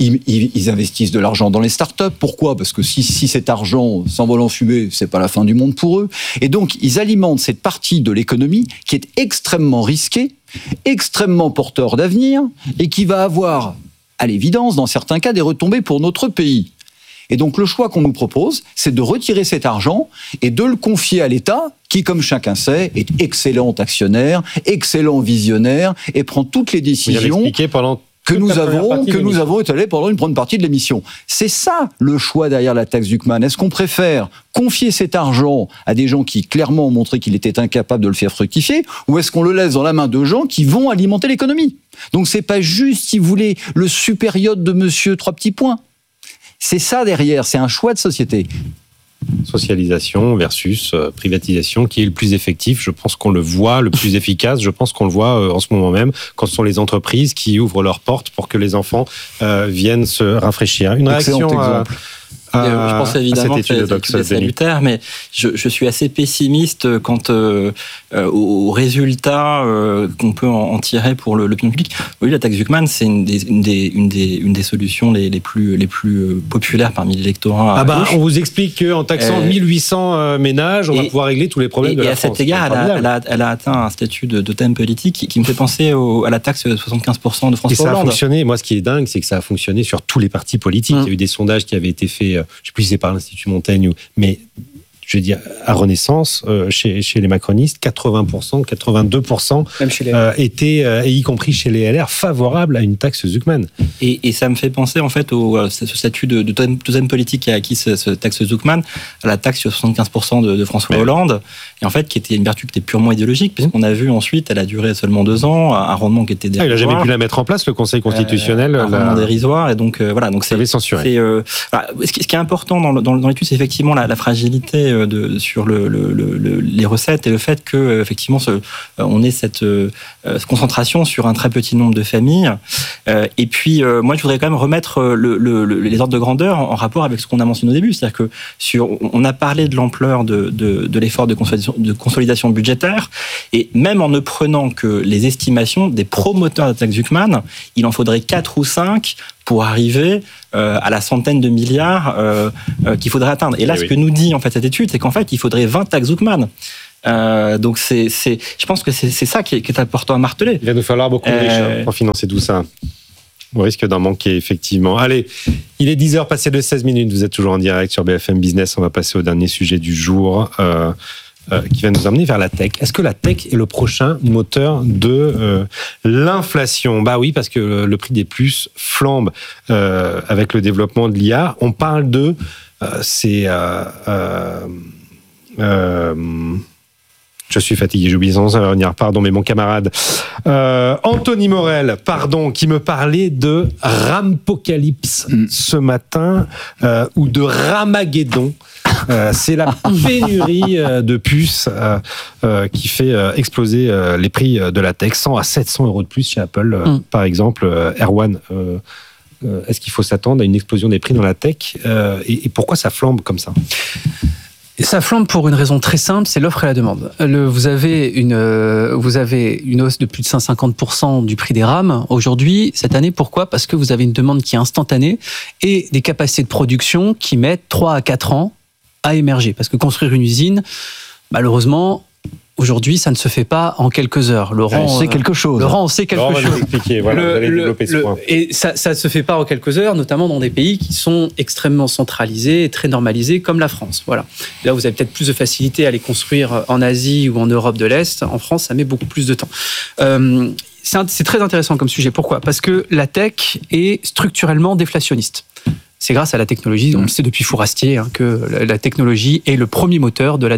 ils investissent de l'argent dans les startups. Pourquoi? Parce que si cet argent s'envole en fumée, c'est pas la fin du monde pour eux. Et donc, ils alimentent cette partie de l'économie qui est extrêmement risquée, extrêmement porteur d'avenir et qui va avoir, à l'évidence, dans certains cas, des retombées pour notre pays. Et donc, le choix qu'on nous propose, c'est de retirer cet argent et de le confier à l'État, qui, comme chacun sait, est excellent actionnaire, excellent visionnaire et prend toutes les décisions que nous avons étalé pendant une bonne partie de l'émission. C'est ça le choix derrière la taxe Zucman. Est-ce qu'on préfère confier cet argent à des gens qui clairement ont montré qu'il était incapable de le faire fructifier, ou est-ce qu'on le laisse dans la main de gens qui vont alimenter l'économie? Donc c'est pas juste, si vous voulez, le supérieur de monsieur trois petits points. C'est ça derrière, c'est un choix de société. Socialisation versus privatisation, qui est le plus effectif? Je pense qu'on le voit, le plus efficace. Je pense qu'on le voit en ce moment même, quand ce sont les entreprises qui ouvrent leurs portes pour que les enfants viennent se rafraîchir. Une réaction je pense évidemment que c'est salutaire, mais je suis assez pessimiste quant aux résultats qu'on peut en tirer pour l'opinion publique. Oui, la taxe Zucman, c'est une des solutions les plus populaires parmi l'électorat. On vous explique qu'en taxant 1800 ménages, on va pouvoir régler tous les problèmes de la France. Et à cet égard, elle a atteint un statut de thème politique qui me fait penser à la taxe de 75% de François Hollande. Et ça a fonctionné. Moi, ce qui est dingue, c'est que ça a fonctionné sur tous les partis politiques. Il y a eu des sondages qui avaient été faits, je ne sais plus si c'est par l'Institut Montaigne, mais je veux dire, à Renaissance, chez les macronistes, 80%, 82% étaient, y compris chez les LR, favorables à une taxe Zucman. Et ça me fait penser, en fait, ce statut de thème politique qui a acquis ce taxe Zucman, à la taxe sur 75% de François Hollande. et en fait qui était une vertu qui était purement idéologique, puisqu'on a vu ensuite, elle a duré seulement 2 ans, un rendement qui était dérisoire. Il n'a jamais pu la mettre en place, le Conseil constitutionnel. Un rendement dérisoire, et donc voilà, donc c'est censuré. Voilà, ce qui est important dans l'étude, c'est effectivement la fragilité sur les recettes et le fait que effectivement on ait cette concentration sur un très petit nombre de familles. Et puis moi je voudrais quand même remettre les ordres de grandeur en rapport avec ce qu'on a mentionné au début, c'est-à-dire que on a parlé de l'ampleur de l'effort de consolidation budgétaire, et même en ne prenant que les estimations des promoteurs de la taxe Zuckman, il en faudrait 4 ou 5 pour arriver à la centaine de milliards qu'il faudrait atteindre. Et là, ce que nous dit en fait cette étude, c'est qu'en fait, il faudrait 20 taxes Zuckman. Donc je pense que c'est ça qui est important à marteler. Il va nous falloir beaucoup de riches pour financer tout ça. On risque d'en manquer, effectivement. Allez, il est 10h passé de 16 minutes. Vous êtes toujours en direct sur BFM Business. On va passer au dernier sujet du jour qui va nous emmener vers la tech. Est-ce que la tech est le prochain moteur de l'inflation ? Bah oui, parce que le prix des puces flambe avec le développement de l'IA. On parle de... je suis fatigué, j'ai oublié son nom, ça va revenir, pardon, mais mon camarade Anthony Morel, qui me parlait de Rampocalypse ce matin, ou de Ramageddon. C'est la pénurie de puces qui fait exploser les prix de la tech, 100 à 700 euros de plus chez Apple, par exemple. Erwan, est-ce qu'il faut s'attendre à une explosion des prix dans la tech et pourquoi ça flambe comme ça ? Ça flambe pour une raison très simple, c'est l'offre et la demande. Vous avez une hausse de plus de 150% du prix des rames aujourd'hui, cette année. Pourquoi ? Parce que vous avez une demande qui est instantanée et des capacités de production qui mettent 3 à 4 ans à émerger. Parce que construire une usine, malheureusement, aujourd'hui, ça ne se fait pas en quelques heures. Laurent sait quelque chose. Laurent sait quelque chose. On va vous expliquer. Voilà, vous allez développer ce point. Et ça ne se fait pas en quelques heures, notamment dans des pays qui sont extrêmement centralisés et très normalisés, comme la France. Voilà. Là, vous avez peut-être plus de facilité à les construire en Asie ou en Europe de l'Est. En France, ça met beaucoup plus de temps. C'est très intéressant comme sujet. Pourquoi ? Parce que la tech est structurellement déflationniste. C'est grâce à la technologie, on le sait depuis Fourastier, que la technologie est le premier moteur de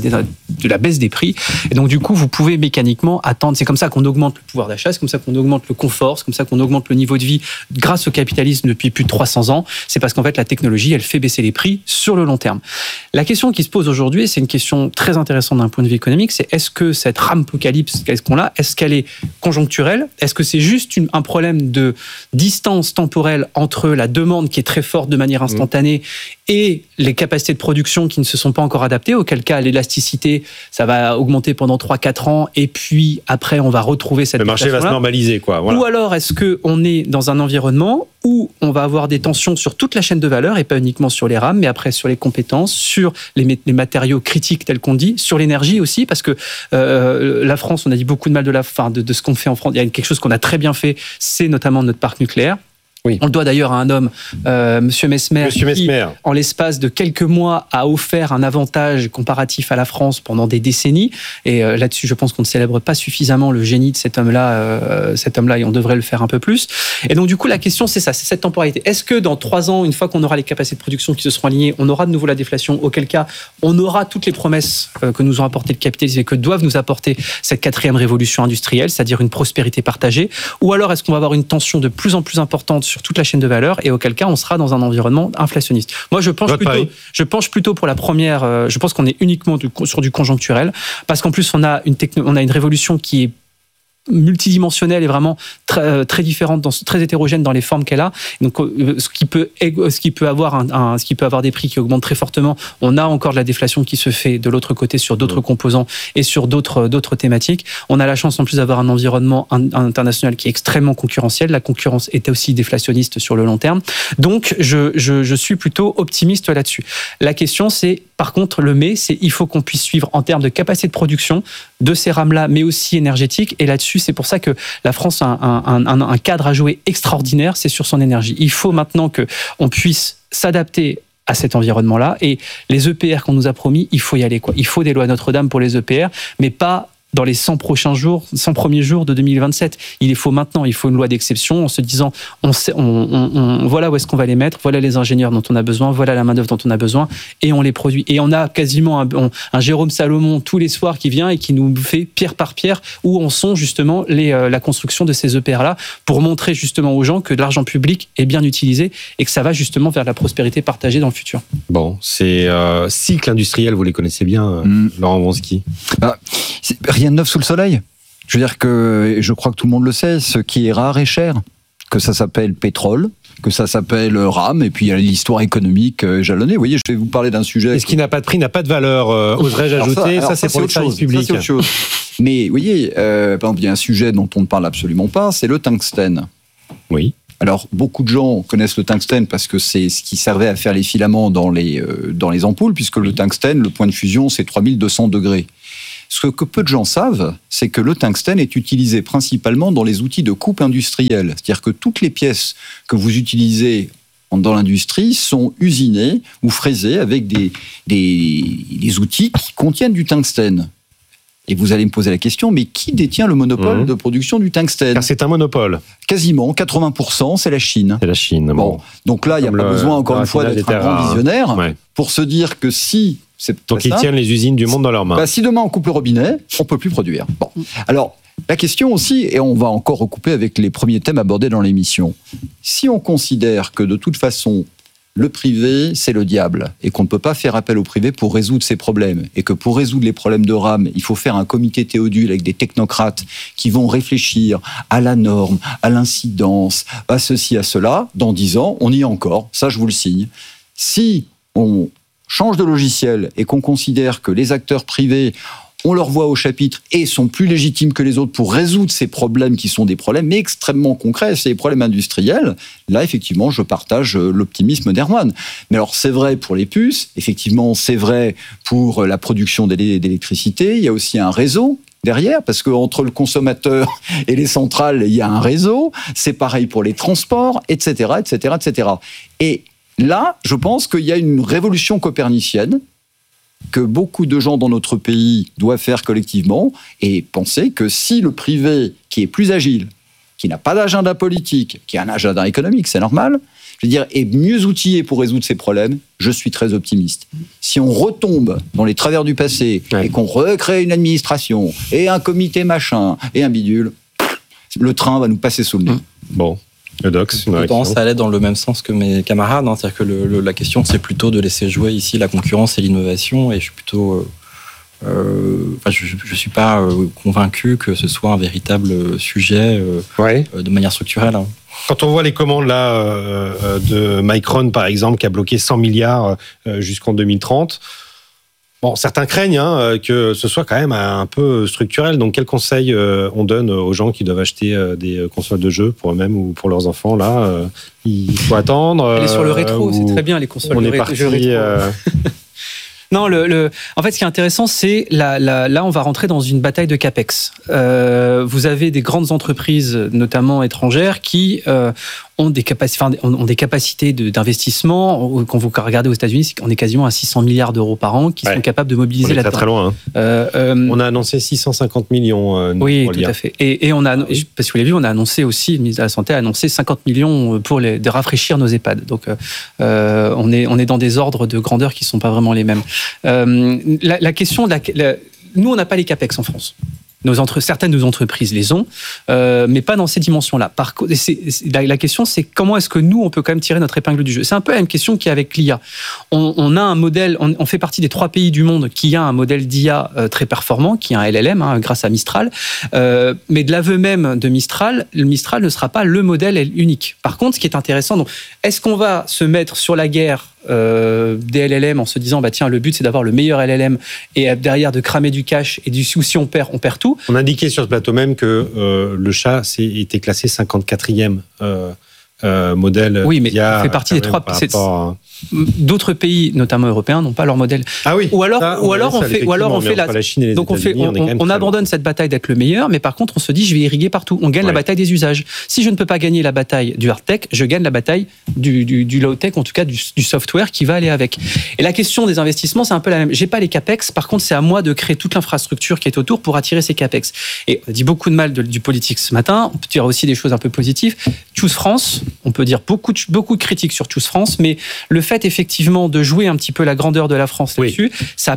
la baisse des prix. Et donc, du coup, vous pouvez mécaniquement attendre. C'est comme ça qu'on augmente le pouvoir d'achat, c'est comme ça qu'on augmente le confort, c'est comme ça qu'on augmente le niveau de vie grâce au capitalisme depuis plus de 300 ans. C'est parce qu'en fait, la technologie, elle fait baisser les prix sur le long terme. La question qui se pose aujourd'hui, c'est une question très intéressante d'un point de vue économique, c'est est-ce que cette rampocalypse qu'on a, est-ce qu'elle est conjoncturelle ? Est-ce que c'est juste un problème de distance temporelle entre la demande qui est très forte de manière instantanée et les capacités de production qui ne se sont pas encore adaptées, auquel cas l'élasticité, ça va augmenter pendant 3-4 ans et puis après on va retrouver cette... Le marché va se normaliser, quoi. Voilà. Ou alors est-ce qu'on est dans un environnement où on va avoir des tensions sur toute la chaîne de valeur et pas uniquement sur les rames, mais après sur les compétences, sur les matériaux critiques tels qu'on dit, sur l'énergie aussi, parce que la France, on a dit beaucoup de mal de ce qu'on fait en France. Il y a quelque chose qu'on a très bien fait, c'est notamment notre parc nucléaire. Oui. On le doit d'ailleurs à un homme, Monsieur Messmer, qui, en l'espace de quelques mois, a offert un avantage comparatif à la France pendant des décennies. Et là-dessus, je pense qu'on ne célèbre pas suffisamment le génie de cet homme-là, et on devrait le faire un peu plus. Et donc, du coup, la question, c'est ça, c'est cette temporalité. Est-ce que dans 3 ans, une fois qu'on aura les capacités de production qui se seront alignées, on aura de nouveau la déflation, auquel cas, on aura toutes les promesses que nous ont apporté le capitalisme et que doivent nous apporter cette 4e révolution industrielle, c'est-à-dire une prospérité partagée, ou alors est-ce qu'on va avoir une tension de plus en plus importante sur toute la chaîne de valeur, et auquel cas on sera dans un environnement inflationniste. Moi, je penche plutôt pour la première. Je pense qu'on est uniquement sur du conjoncturel, parce qu'en plus on a une révolution qui est multidimensionnelle et vraiment très différente, très hétérogène dans les formes qu'elle a. Donc, ce qui peut avoir des prix qui augmentent très fortement. On a encore de la déflation qui se fait de l'autre côté sur d'autres composants et sur d'autres thématiques. On a la chance en plus d'avoir un environnement international qui est extrêmement concurrentiel. La concurrence est aussi déflationniste sur le long terme. Donc, je suis plutôt optimiste là-dessus. La question, c'est par contre il faut qu'on puisse suivre en termes de capacité de production de ces rames-là, mais aussi énergétique. Et là-dessus, c'est pour ça que la France a un cadre à jouer extraordinaire, c'est sur son énergie. Il faut maintenant qu'on puisse s'adapter à cet environnement-là. Et les EPR qu'on nous a promis, il faut y aller, quoi. Il faut des lois Notre-Dame pour les EPR, mais pas dans les 100 premiers jours de 2027. Il faut maintenant, il faut une loi d'exception en se disant, voilà où est-ce qu'on va les mettre, voilà les ingénieurs dont on a besoin, voilà la main-d'œuvre dont on a besoin, et on les produit. Et on a quasiment un Jérôme Salomon tous les soirs qui vient et qui nous fait pierre par pierre où en sont justement la construction de ces EPR-là pour montrer justement aux gens que l'argent public est bien utilisé et que ça va justement vers la prospérité partagée dans le futur. Bon, c'est cycle industriel, vous les connaissez bien, Laurent Wronski. Rien de neuf sous le soleil. Je veux dire que, je crois que tout le monde le sait, ce qui est rare est cher. Que ça s'appelle pétrole, que ça s'appelle rame, et puis il y a l'histoire économique jalonnée. Vous voyez, je vais vous parler d'un sujet... Et ce qui n'a pas de prix n'a pas de valeur, oserais-je ajouter. Ça, c'est pour les services publics. Ça, c'est autre chose. Mais vous voyez, par exemple, il y a un sujet dont on ne parle absolument pas, c'est le tungstène. Oui. Alors, beaucoup de gens connaissent le tungstène parce que c'est ce qui servait à faire les filaments dans les ampoules, puisque le tungstène, le point de fusion, c'est 3200 degrés. Ce que peu de gens savent, c'est que le tungstène est utilisé principalement dans les outils de coupe industrielle. C'est-à-dire que toutes les pièces que vous utilisez dans l'industrie sont usinées ou fraisées avec des outils qui contiennent du tungstène. Et vous allez me poser la question, mais qui détient le monopole de production du tungstène ? Car c'est un monopole. Quasiment, 80%, c'est la Chine. C'est la Chine. Bon. Donc là, il n'y a pas besoin, encore une fois, d'être un grand visionnaire pour se dire que si... Donc ils tiennent les usines du monde dans leurs mains. Si demain on coupe le robinet, on ne peut plus produire. Bon. Alors, la question aussi, et on va encore recouper avec les premiers thèmes abordés dans l'émission, si on considère que de toute façon, le privé, c'est le diable, et qu'on ne peut pas faire appel au privé pour résoudre ces problèmes, et que pour résoudre les problèmes de rame, il faut faire un comité Théodule avec des technocrates qui vont réfléchir à la norme, à l'incidence, à ceci, à cela, dans 10 ans, on y est encore, ça je vous le signe. Si on change de logiciel et qu'on considère que les acteurs privés, on leur voit au chapitre et sont plus légitimes que les autres pour résoudre ces problèmes qui sont des problèmes extrêmement concrets, c'est des problèmes industriels, là effectivement je partage l'optimisme d'Erwan. Mais alors c'est vrai pour les puces, effectivement c'est vrai pour la production d'électricité, il y a aussi un réseau derrière, parce qu'entre le consommateur et les centrales, il y a un réseau, c'est pareil pour les transports, etc., etc., etc. Et là, je pense qu'il y a une révolution copernicienne que beaucoup de gens dans notre pays doivent faire collectivement et penser que si le privé, qui est plus agile, qui n'a pas d'agenda politique, qui a un agenda économique, c'est normal, je veux dire, est mieux outillé pour résoudre ces problèmes, je suis très optimiste. Si on retombe dans les travers du passé et qu'on recrée une administration et un comité machin et un bidule, le train va nous passer sous le nez. Bon. Le Dox, je pense à aller dans le même sens que mes camarades, c'est-à-dire que la question c'est plutôt de laisser jouer ici la concurrence et l'innovation, et je suis plutôt, je suis pas convaincu que ce soit un véritable sujet de manière structurelle. Quand on voit les commandes là de Micron par exemple qui a bloqué 100 milliards jusqu'en 2030. Bon, certains craignent que ce soit quand même un peu structurel. Donc, quel conseil on donne aux gens qui doivent acheter des consoles de jeux pour eux-mêmes ou pour leurs enfants là il faut attendre. Aller sur le rétro, c'est très bien les consoles de jeux rétro. Non, en fait, ce qui est intéressant, c'est là, on va rentrer dans une bataille de capex. Vous avez des grandes entreprises, notamment étrangères, qui ont des capacités d'investissement. Quand vous regardez aux États-Unis, on est quasiment à 600 milliards d'euros par an qui sont capables de mobiliser là-dedans. Très loin. On a annoncé 650 millions. Oui, tout à fait. Et on a, parce que vous l'avez vu, on a annoncé aussi, le ministre de la Santé a annoncé 50 millions pour de rafraîchir nos EHPAD. Donc, on est dans des ordres de grandeur qui ne sont pas vraiment les mêmes. La question, nous, on n'a pas les capex en France. Certaines de nos entreprises les ont, mais pas dans ces dimensions-là. La question, c'est comment est-ce que nous, on peut quand même tirer notre épingle du jeu. C'est un peu la même question qu'il y a avec l'IA. On a un modèle, on fait partie des 3 pays du monde qui a un modèle d'IA très performant, qui est un LLM, grâce à Mistral. Mais de l'aveu même de Mistral, le Mistral ne sera pas le modèle unique. Par contre, ce qui est intéressant, donc, est-ce qu'on va se mettre sur la guerre des LLM en se disant tiens, le but c'est d'avoir le meilleur LLM et derrière de cramer du cash et si on perd tout. On indiquait sur ce plateau même que le chat était classé 54e modèle. Oui, mais ça fait partie des 3. D'autres pays, notamment européens, n'ont pas leur modèle. Ah oui. Ou alors on fait la Chine et les donc États-Unis, on abandonne cette bataille d'être le meilleur, mais par contre on se dit je vais irriguer partout. On gagne la bataille des usages. Si je ne peux pas gagner la bataille du hard tech, je gagne la bataille du low tech, en tout cas du software qui va aller avec. Et la question des investissements, c'est un peu la même. J'ai pas les capex, par contre c'est à moi de créer toute l'infrastructure qui est autour pour attirer ces capex. Et on dit beaucoup de mal du politique ce matin. On peut dire aussi des choses un peu positives. Choose France, on peut dire beaucoup de critiques sur Choose France, mais le fait effectivement de jouer un petit peu la grandeur de la France là-dessus, ça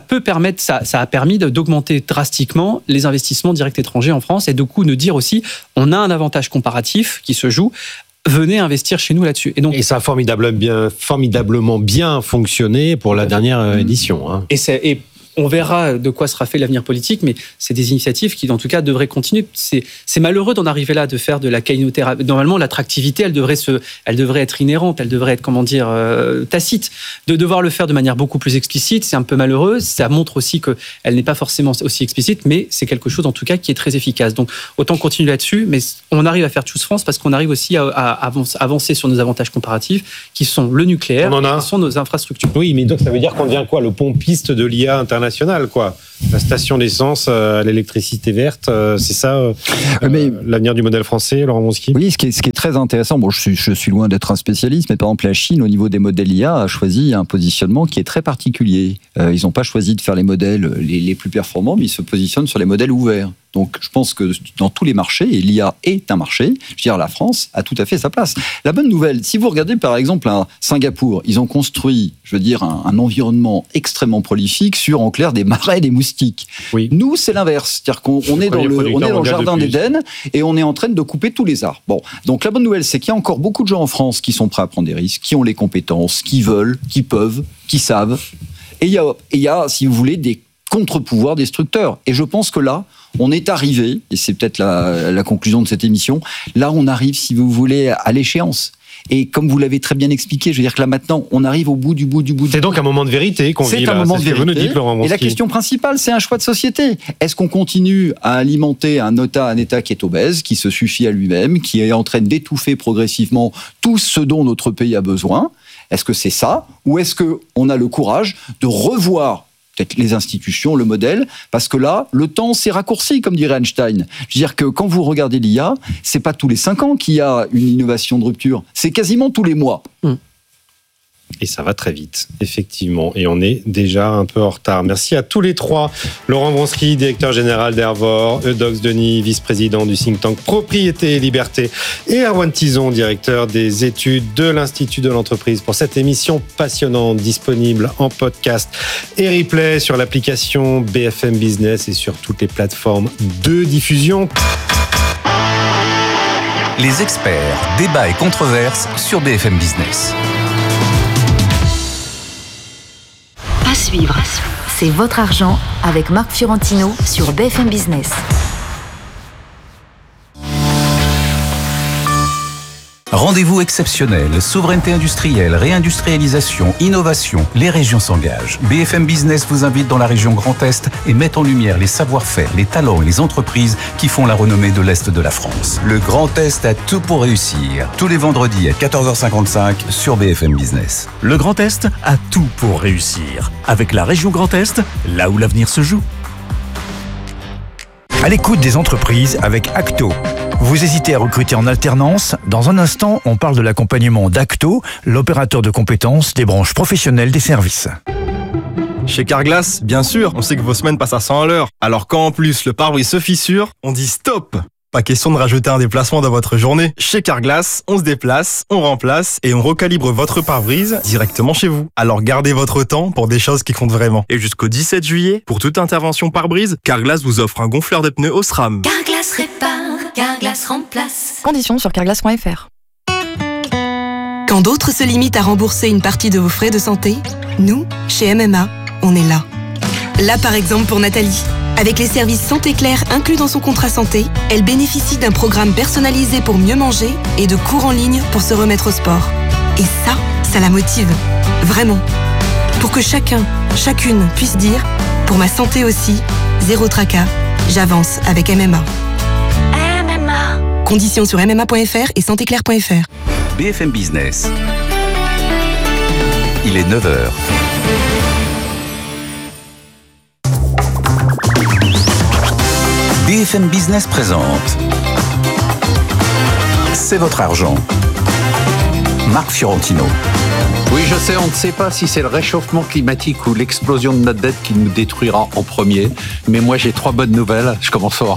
a permis d'augmenter drastiquement les investissements directs étrangers en France et de coup de dire aussi on a un avantage comparatif qui se joue. Venez investir chez nous là-dessus. Et ça a formidablement bien fonctionné pour la dernière édition. Hein. Et on verra de quoi sera fait l'avenir politique, mais c'est des initiatives qui, en tout cas, devraient continuer. C'est malheureux d'en arriver là, de faire de la keynothérapie. Normalement, l'attractivité, elle devrait être inhérente, elle devrait être, tacite. De devoir le faire de manière beaucoup plus explicite, c'est un peu malheureux. Ça montre aussi qu'elle n'est pas forcément aussi explicite, mais c'est quelque chose, en tout cas, qui est très efficace. Donc, autant continuer là-dessus, mais on arrive à faire Choose France parce qu'on arrive aussi à avancer sur nos avantages comparatifs, qui sont le nucléaire, qui sont nos infrastructures. Oui, mais donc ça veut dire qu'on devient quoi ? Le pompiste de l'IA international, quoi. La station d'essence à l'électricité verte, c'est ça l'avenir du modèle français, Laurent Wronski ? Oui, ce qui est très intéressant, bon, je suis loin d'être un spécialiste, mais par exemple la Chine, au niveau des modèles IA, a choisi un positionnement qui est très particulier. Ils n'ont pas choisi de faire les modèles les plus performants, mais ils se positionnent sur les modèles ouverts. Donc, je pense que dans tous les marchés, et l'IA est un marché, je veux dire, la France a tout à fait sa place. La bonne nouvelle, si vous regardez par exemple à Singapour, ils ont construit, je veux dire, un environnement extrêmement prolifique sur, en clair, des marais et des moustiques. Oui. Nous, c'est l'inverse. C'est-à-dire qu'on est dans le jardin d'Éden et on est en train de couper tous les arbres. Bon. Donc, la bonne nouvelle, c'est qu'il y a encore beaucoup de gens en France qui sont prêts à prendre des risques, qui ont les compétences, qui veulent, qui peuvent, qui savent. Et il y a, si vous voulez, des contre-pouvoirs destructeurs. Et je pense que là, on est arrivé, et c'est peut-être la conclusion de cette émission, là on arrive, si vous voulez, à l'échéance. Et comme vous l'avez très bien expliqué, je veux dire que là maintenant, on arrive au bout du bout. C'est donc un moment de vérité qu'on vit là. C'est un moment de vérité. Et la question principale, c'est un choix de société. Est-ce qu'on continue à alimenter un État qui est obèse, qui se suffit à lui-même, qui est en train d'étouffer progressivement tout ce dont notre pays a besoin ? Est-ce que c'est ça ? Ou est-ce qu'on a le courage de revoir peut-être les institutions, le modèle, parce que là, le temps s'est raccourci, comme dirait Einstein. Je veux dire que quand vous regardez l'IA, c'est pas tous les 5 ans qu'il y a une innovation de rupture, c'est quasiment tous les mois. Et ça va très vite, effectivement. Et on est déjà un peu en retard. Merci à tous les trois. Laurent Wronski, directeur général d'Hervor, Eudox Denis, vice-président du think tank Propriété et Liberté, et Erwan Tison, directeur des études de l'Institut de l'entreprise, pour cette émission passionnante, disponible en podcast et replay sur l'application BFM Business et sur toutes les plateformes de diffusion. Les experts, débats et controverses sur BFM Business. À suivre, c'est votre argent avec Marc Fiorentino sur BFM Business. Rendez-vous exceptionnel, souveraineté industrielle, réindustrialisation, innovation, les régions s'engagent. BFM Business vous invite dans la région Grand Est et met en lumière les savoir-faire, les talents et les entreprises qui font la renommée de l'Est de la France. Le Grand Est a tout pour réussir. Tous les vendredis à 14h55 sur BFM Business. Le Grand Est a tout pour réussir. Avec la région Grand Est, là où l'avenir se joue. À l'écoute des entreprises avec Acto. Vous hésitez à recruter en alternance ? Dans un instant, on parle de l'accompagnement d'Acto, l'opérateur de compétences des branches professionnelles des services. Chez Carglass, bien sûr, on sait que vos semaines passent à 100 à l'heure. Alors quand en plus le pare-brise se fissure, on dit stop ! Pas question de rajouter un déplacement dans votre journée. Chez Carglass, on se déplace, on remplace et on recalibre votre pare-brise directement chez vous. Alors gardez votre temps pour des choses qui comptent vraiment. Et jusqu'au 17 juillet, pour toute intervention pare-brise, Carglass vous offre un gonfleur de pneus Osram. Carglass répare, Carglass remplace. Conditions sur carglass.fr. Quand d'autres se limitent à rembourser une partie de vos frais de santé, nous, chez MMA, on est là. Là par exemple pour Nathalie. Avec les services Santé Claire inclus dans son contrat santé, elle bénéficie d'un programme personnalisé pour mieux manger et de cours en ligne pour se remettre au sport. Et ça la motive. Vraiment. Pour que chacun, chacune puisse dire « Pour ma santé aussi, zéro tracas, j'avance avec MMA ». MMA. Conditions sur MMA.fr et santéclaire.fr. BFM Business. Il est 9h. BFM Business présente C'est votre argent. Marc Fiorentino. Oui, je sais, on ne sait pas si c'est le réchauffement climatique ou l'explosion de notre dette qui nous détruira en premier. Mais moi, j'ai 3 bonnes nouvelles. Je commence fort.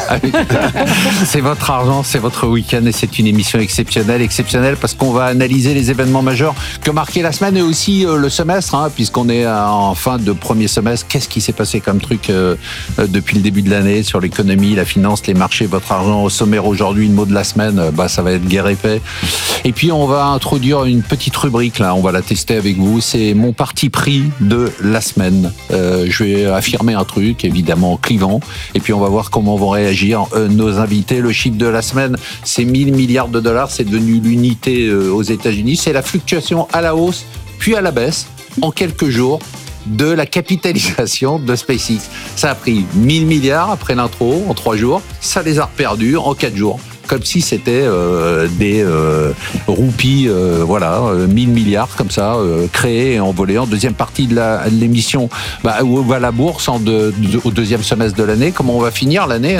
C'est votre argent, c'est votre week-end et c'est une émission exceptionnelle parce qu'on va analyser les événements majeurs que marquait la semaine et aussi le semestre, puisqu'on est en fin de premier semestre. Qu'est-ce qui s'est passé comme truc depuis le début de l'année sur l'économie, la finance, les marchés, votre argent au sommaire aujourd'hui, le mot de la semaine, ça va être guerre et paix. Et puis, on va introduire une petite rubrique là. On va la tester avec vous. C'est mon parti pris de la semaine. Je vais affirmer un truc, évidemment clivant, et puis on va voir comment vont réagir nos invités. Le chiffre de la semaine, c'est 1 000 milliards de dollars. C'est devenu l'unité aux États-Unis. C'est la fluctuation à la hausse, puis à la baisse, en quelques jours, de la capitalisation de SpaceX. Ça a pris 1 000 milliards après l'intro, en 3 jours. Ça les a reperdus en 4 jours. Comme si c'était des roupies, 1 000 milliards comme ça, créés et envolés. En deuxième partie de l'émission, où va la bourse au deuxième semestre de l'année. Comment on va finir l'année,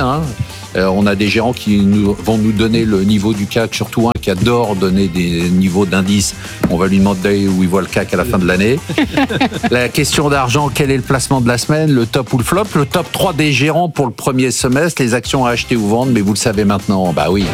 on a des gérants qui vont nous donner le niveau du CAC, surtout un qui adore donner des niveaux d'indices. On va lui demander où il voit le CAC à la fin de l'année. La question d'argent, quel est le placement de la semaine, le top ou le flop? Le top 3 des gérants pour le premier semestre, les actions à acheter ou vendre, mais vous le savez maintenant, oui.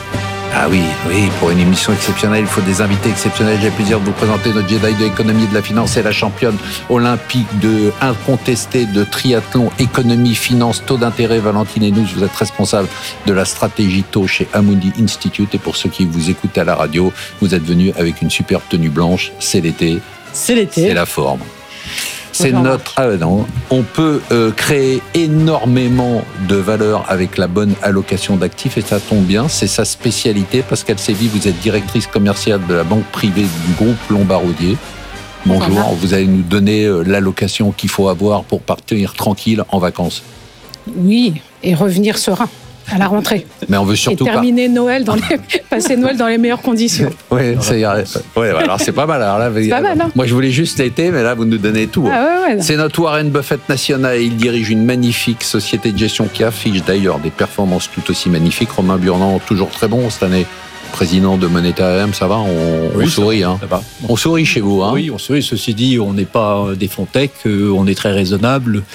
Ah oui, pour une émission exceptionnelle, il faut des invités exceptionnels. J'ai le plaisir de vous présenter notre Jedi de l'économie et de la finance et la championne olympique incontestée de triathlon, économie, finance, taux d'intérêt. Valentine Henous, vous êtes responsable de la stratégie taux chez Amundi Institute. Et pour ceux qui vous écoutent à la radio, vous êtes venus avec une superbe tenue blanche. C'est l'été. C'est la forme. C'est notre. On peut créer énormément de valeur avec la bonne allocation d'actifs et ça tombe bien, c'est sa spécialité. Pascale Sévy, vous êtes directrice commerciale de la banque privée du groupe Lombard-Odier. Bonjour, vous allez nous donner l'allocation qu'il faut avoir pour partir tranquille en vacances. Oui, et revenir serein à la rentrée. Mais on veut surtout terminer Noël passer Noël dans les meilleures conditions. Oui, alors c'est pas mal. Alors là, c'est pas mal, hein. Moi, je voulais juste l'été, mais là, vous nous donnez tout. C'est notre Warren Buffett national. Il dirige une magnifique société de gestion qui affiche d'ailleurs des performances tout aussi magnifiques. Romain Burnand, toujours très bon cette année. Président de Moneta AM, ça va, on sourit. Ça va. On sourit chez vous. Oui, on sourit. Ceci dit, on n'est pas des Fontech, on est très raisonnable.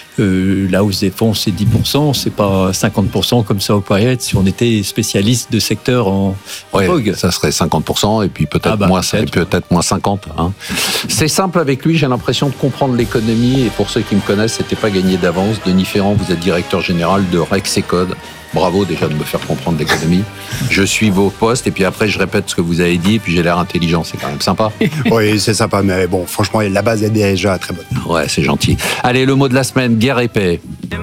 La hausse des fonds, c'est 10%, c'est pas 50% comme ça au Poirier. Si on était spécialiste de secteur en vogue. Ça serait 50% et puis peut-être moins 50. C'est simple avec lui, j'ai l'impression de comprendre l'économie et pour ceux qui me connaissent, c'était pas gagné d'avance. Denis Ferrand, vous êtes directeur général de Rexecode. Bravo déjà de me faire comprendre l'économie. Je suis vos postes et puis après je répète ce que vous avez dit et puis j'ai l'air intelligent, c'est quand même sympa. Oui, c'est sympa, mais bon, franchement, la base est déjà très bonne. Ouais, c'est gentil. Allez, le mot de la semaine, guerre et paix.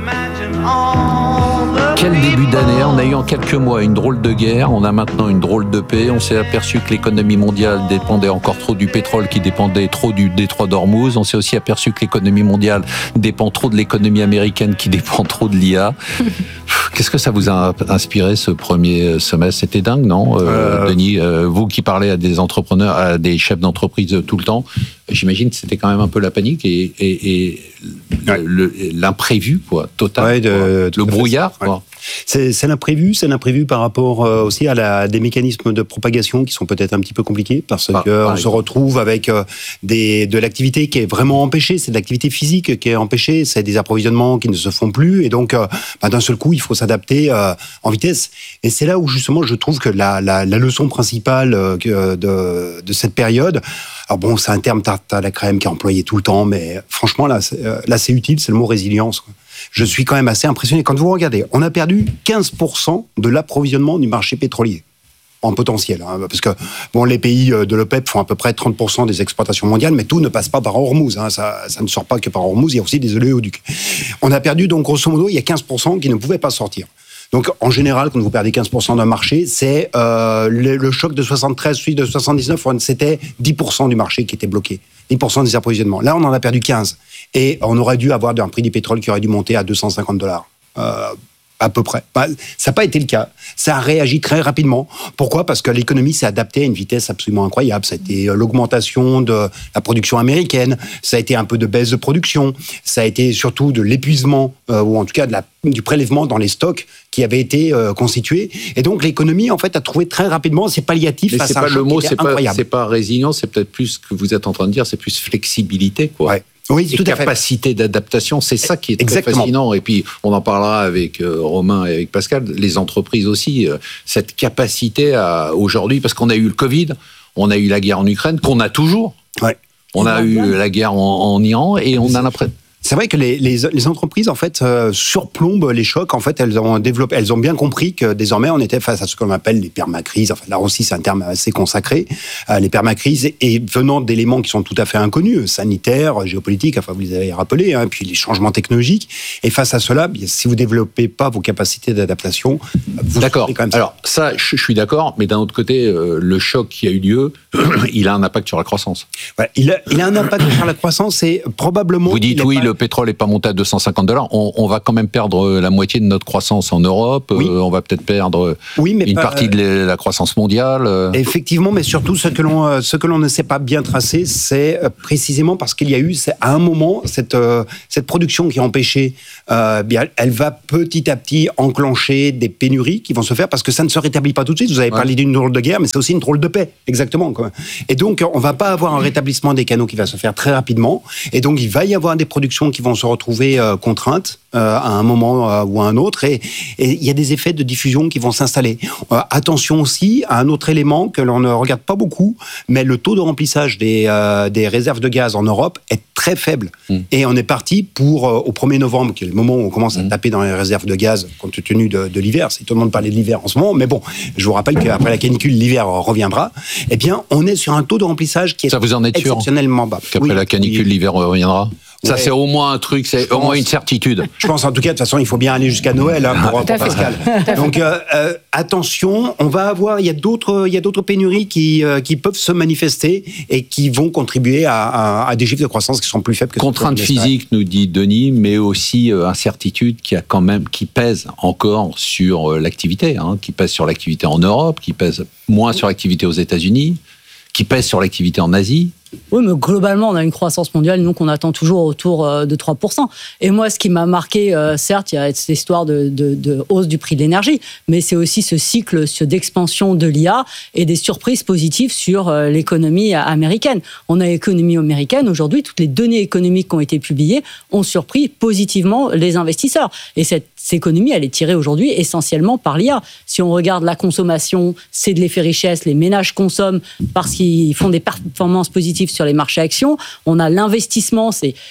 Quel début d'année, on a eu en quelques mois une drôle de guerre, on a maintenant une drôle de paix, on s'est aperçu que l'économie mondiale dépendait encore trop du pétrole qui dépendait trop du détroit d'Ormuz, on s'est aussi aperçu que l'économie mondiale dépend trop de l'économie américaine qui dépend trop de l'IA. Qu'est-ce que ça vous a inspiré ce premier semestre? C'était dingue, non, Denis? Vous qui parlez à des entrepreneurs, à des chefs d'entreprise tout le temps, j'imagine que c'était quand même un peu la panique et l'imprévu, quoi, total. Le brouillard, quoi. C'est l'imprévu par rapport aussi à des mécanismes de propagation qui sont peut-être un petit peu compliqués parce qu'on se retrouve avec de l'activité qui est vraiment empêchée, c'est de l'activité physique qui est empêchée, c'est des approvisionnements qui ne se font plus et donc d'un seul coup il faut s'adapter en vitesse. Et c'est là où justement je trouve que la leçon principale de cette période, alors bon, c'est un terme tarte à la crème qui est employé tout le temps, mais franchement là c'est utile, c'est le mot résilience, quoi. Je suis quand même assez impressionné. Quand vous regardez, on a perdu 15% de l'approvisionnement du marché pétrolier en potentiel. Parce que les pays de l'OPEP font à peu près 30% des exportations mondiales, mais tout ne passe pas par Hormuz. Ça ne sort pas que par Hormuz, il y a aussi des oléoducs. On a perdu, donc, grosso modo, il y a 15% qui ne pouvaient pas sortir. Donc, en général, quand vous perdez 15% d'un marché, c'est le choc de 73, celui de 79, c'était 10% du marché qui était bloqué. 10% des approvisionnements. Là, on en a perdu 15. Et on aurait dû avoir un prix du pétrole qui aurait dû monter à $250. À peu près. Ça n'a pas été le cas. Ça a réagi très rapidement. Pourquoi ? Parce que l'économie s'est adaptée à une vitesse absolument incroyable. Ça a été l'augmentation de la production américaine, ça a été un peu de baisse de production, ça a été surtout de l'épuisement, ou en tout cas du prélèvement dans les stocks qui avaient été constitués. Et donc l'économie, en fait, a trouvé très rapidement ses palliatifs face à un choc qui était incroyable. C'est pas résilience, c'est peut-être plus ce que vous êtes en train de dire, c'est plus flexibilité, quoi. Ouais. Oui, tout à fait. Capacité d'adaptation, c'est ça qui est très fascinant. Et puis, on en parlera avec Romain et avec Pascal, les entreprises aussi, cette capacité aujourd'hui, parce qu'on a eu le Covid, on a eu la guerre en Ukraine, qu'on a toujours. Ouais. On a eu la guerre en Iran, et on a l'impression... C'est vrai que les entreprises, en fait, surplombent les chocs. En fait, elles ont bien compris que désormais, on était face à ce qu'on appelle les permacrises. Enfin, là aussi, c'est un terme assez consacré. Les permacrises, et venant d'éléments qui sont tout à fait inconnus, sanitaires, géopolitiques, enfin, vous les avez rappelés, hein, puis les changements technologiques. Et face à cela, si vous développez pas vos capacités d'adaptation, vous d'accord. Quand même ça. Alors, ça, je suis d'accord, mais d'un autre côté, le choc qui a eu lieu, il a un impact sur la croissance. Ouais, il a un impact sur la croissance, et probablement... Vous dites oui, le pétrole n'est pas monté à $250, on va quand même perdre la moitié de notre croissance en Europe, oui. On va peut-être perdre une partie de la croissance mondiale. Effectivement, mais surtout ce que l'on ne sait pas bien tracer, c'est précisément parce qu'il y a eu à un moment cette production qui a empêché, elle va petit à petit enclencher des pénuries qui vont se faire parce que ça ne se rétablit pas tout de suite. Vous avez parlé d'une drôle de guerre, mais c'est aussi une drôle de paix, exactement. Quoi. Et donc, on ne va pas avoir un rétablissement des canaux qui va se faire très rapidement, et donc il va y avoir des productions qui vont se retrouver contraintes à un moment ou à un autre, et il y a des effets de diffusion qui vont s'installer. Attention aussi à un autre élément que l'on ne regarde pas beaucoup, mais le taux de remplissage des réserves de gaz en Europe est très faible. Et on est parti pour, au 1er novembre, qui est le moment où on commence à taper dans les réserves de gaz, compte tenu de l'hiver. C'est tout le monde parlait de l'hiver en ce moment, mais bon, je vous rappelle qu'après la canicule, l'hiver reviendra. Eh bien, on est sur un taux de remplissage qui est exceptionnellement bas. Qu'après la canicule, l'hiver reviendra. Ça, c'est au moins un truc, c'est au moins une certitude. Je pense, en tout cas, de toute façon, il faut bien aller jusqu'à Noël pour Pascal. Donc, attention, il y a d'autres pénuries qui peuvent se manifester et qui vont contribuer à des chiffres de croissance qui sont plus faibles que contrainte physique, nous dit Denis, mais aussi incertitude qui pèse encore sur l'activité, qui pèse sur l'activité en Europe, qui pèse moins sur l'activité aux États-Unis, qui pèse sur l'activité en Asie. Oui, mais globalement, on a une croissance mondiale, nous, qu'on attend toujours autour de 3%. Et moi, ce qui m'a marqué, certes, il y a cette histoire de hausse du prix de l'énergie, mais c'est aussi ce cycle d'expansion de l'IA et des surprises positives sur l'économie américaine. On a l'économie américaine, aujourd'hui, toutes les données économiques qui ont été publiées ont surpris positivement les investisseurs. Et cette économie, elle est tirée aujourd'hui essentiellement par l'IA. Si on regarde la consommation, c'est de l'effet richesse, les ménages consomment parce qu'ils font des performances positives sur les marchés actions. On a l'investissement,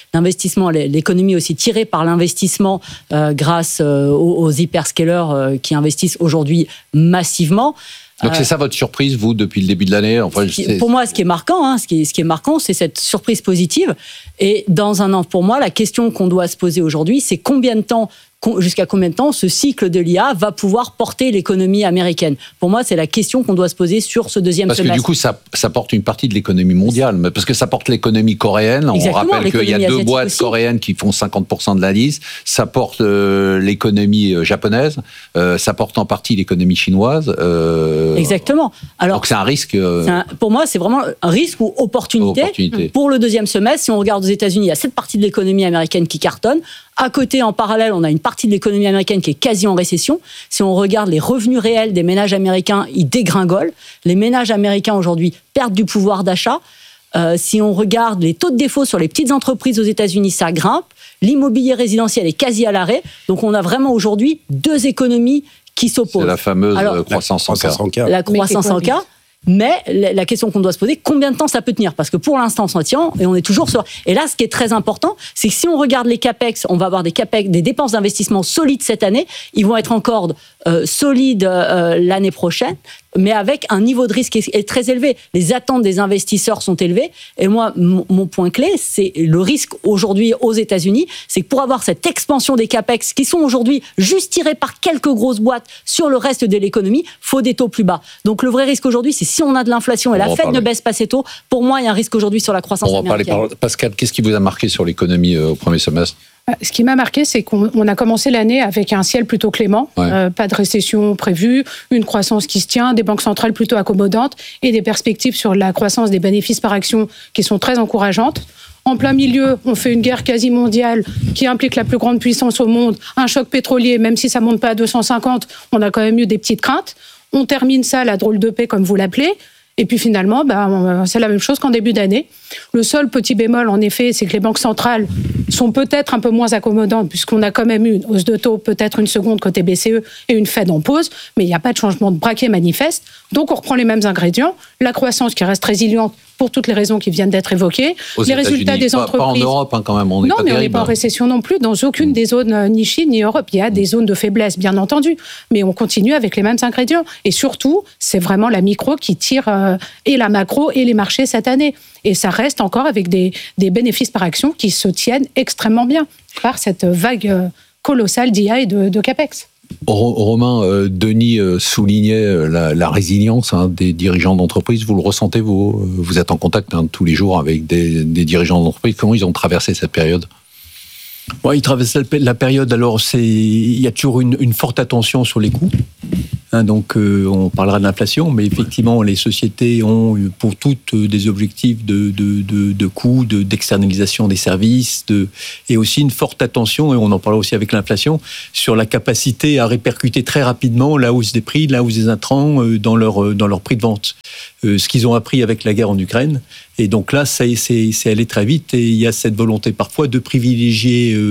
l'économie aussi tirée par l'investissement grâce aux hyperscalers qui investissent aujourd'hui massivement. Donc c'est ça votre surprise, vous, depuis le début de l'année? Pour moi, ce qui est marquant, c'est cette surprise positive. Et dans un an, pour moi, la question qu'on doit se poser aujourd'hui, c'est jusqu'à combien de temps ce cycle de l'IA va pouvoir porter l'économie américaine. Pour moi, c'est la question qu'on doit se poser sur ce deuxième semestre. Parce que du coup, ça porte une partie de l'économie mondiale, parce que ça porte l'économie coréenne. Exactement, on rappelle qu'il y a 2 boîtes aussi coréennes qui font 50% de l'indice. Ça porte l'économie japonaise. Ça porte en partie l'économie chinoise. Exactement. Alors, donc c'est un risque. Pour moi, c'est vraiment un risque ou opportunité. Pour le deuxième semestre, si on regarde aux États-Unis, il y a cette partie de l'économie américaine qui cartonne. À côté, en parallèle, on a une partie de l'économie américaine qui est quasi en récession. Si on regarde les revenus réels des ménages américains, ils dégringolent. Les ménages américains aujourd'hui perdent du pouvoir d'achat. Si on regarde les taux de défaut sur les petites entreprises aux États-Unis, ça grimpe. L'immobilier résidentiel est quasi à l'arrêt. Donc on a vraiment aujourd'hui 2 économies qui s'opposent. C'est la fameuse croissance en K. La croissance en K. Mais la question qu'on doit se poser, combien de temps ça peut tenir? Parce que pour l'instant, on s'en tient et on est toujours sur... Et là, ce qui est très important, c'est que si on regarde les CAPEX, on va avoir des dépenses d'investissement solides cette année. Ils vont être encore solides l'année prochaine, mais avec un niveau de risque qui est très élevé. Les attentes des investisseurs sont élevées. Et moi, mon point clé, c'est le risque aujourd'hui aux États-Unis, c'est que pour avoir cette expansion des CAPEX, qui sont aujourd'hui juste tirés par quelques grosses boîtes sur le reste de l'économie, faut des taux plus bas. Donc le vrai risque aujourd'hui, c'est si on a de l'inflation et la Fed ne baisse pas ses taux, pour moi, il y a un risque aujourd'hui sur la croissance américaine. Pascal, qu'est-ce qui vous a marqué sur l'économie au premier semestre? Ce qui m'a marqué, c'est qu'on a commencé l'année avec un ciel plutôt clément, pas de récession prévue, une croissance qui se tient, des banques centrales plutôt accommodantes et des perspectives sur la croissance des bénéfices par action qui sont très encourageantes. En plein milieu, on fait une guerre quasi mondiale qui implique la plus grande puissance au monde, un choc pétrolier, même si ça ne monte pas à 250, on a quand même eu des petites craintes. On termine ça, la drôle de paix, comme vous l'appelez. Et puis finalement, c'est la même chose qu'en début d'année. Le seul petit bémol, en effet, c'est que les banques centrales sont peut-être un peu moins accommodantes, puisqu'on a quand même eu une hausse de taux, peut-être une seconde côté BCE et une Fed en pause, mais il n'y a pas de changement de braquet manifeste. Donc on reprend les mêmes ingrédients. La croissance qui reste résiliente pour toutes les raisons qui viennent d'être évoquées. Les résultats des entreprises. Pas en Europe, quand même. Non, mais on n'est pas en récession non plus dans aucune des zones, ni Chine, ni Europe. Il y a des zones de faiblesse, bien entendu, mais on continue avec les mêmes ingrédients. Et surtout, c'est vraiment la micro qui tire et la macro et les marchés cette année. Et ça reste encore avec des bénéfices par action qui se tiennent extrêmement bien par cette vague colossale d'IA et de CAPEX. Romain, Denis soulignait la résilience des dirigeants d'entreprise. Vous le ressentez, vous êtes en contact tous les jours avec des dirigeants d'entreprise. Comment ils ont traversé cette période ? Ils traversent la période. Alors, il y a toujours une forte attention sur les coûts. Donc, on parlera de l'inflation, mais effectivement, les sociétés ont pour toutes des objectifs de coûts, d'externalisation des services, et aussi une forte attention, et on en parlera aussi avec l'inflation, sur la capacité à répercuter très rapidement la hausse des prix, la hausse des intrants dans leur prix de vente. Ce qu'ils ont appris avec la guerre en Ukraine. Et donc là, c'est allé très vite, et il y a cette volonté parfois de privilégier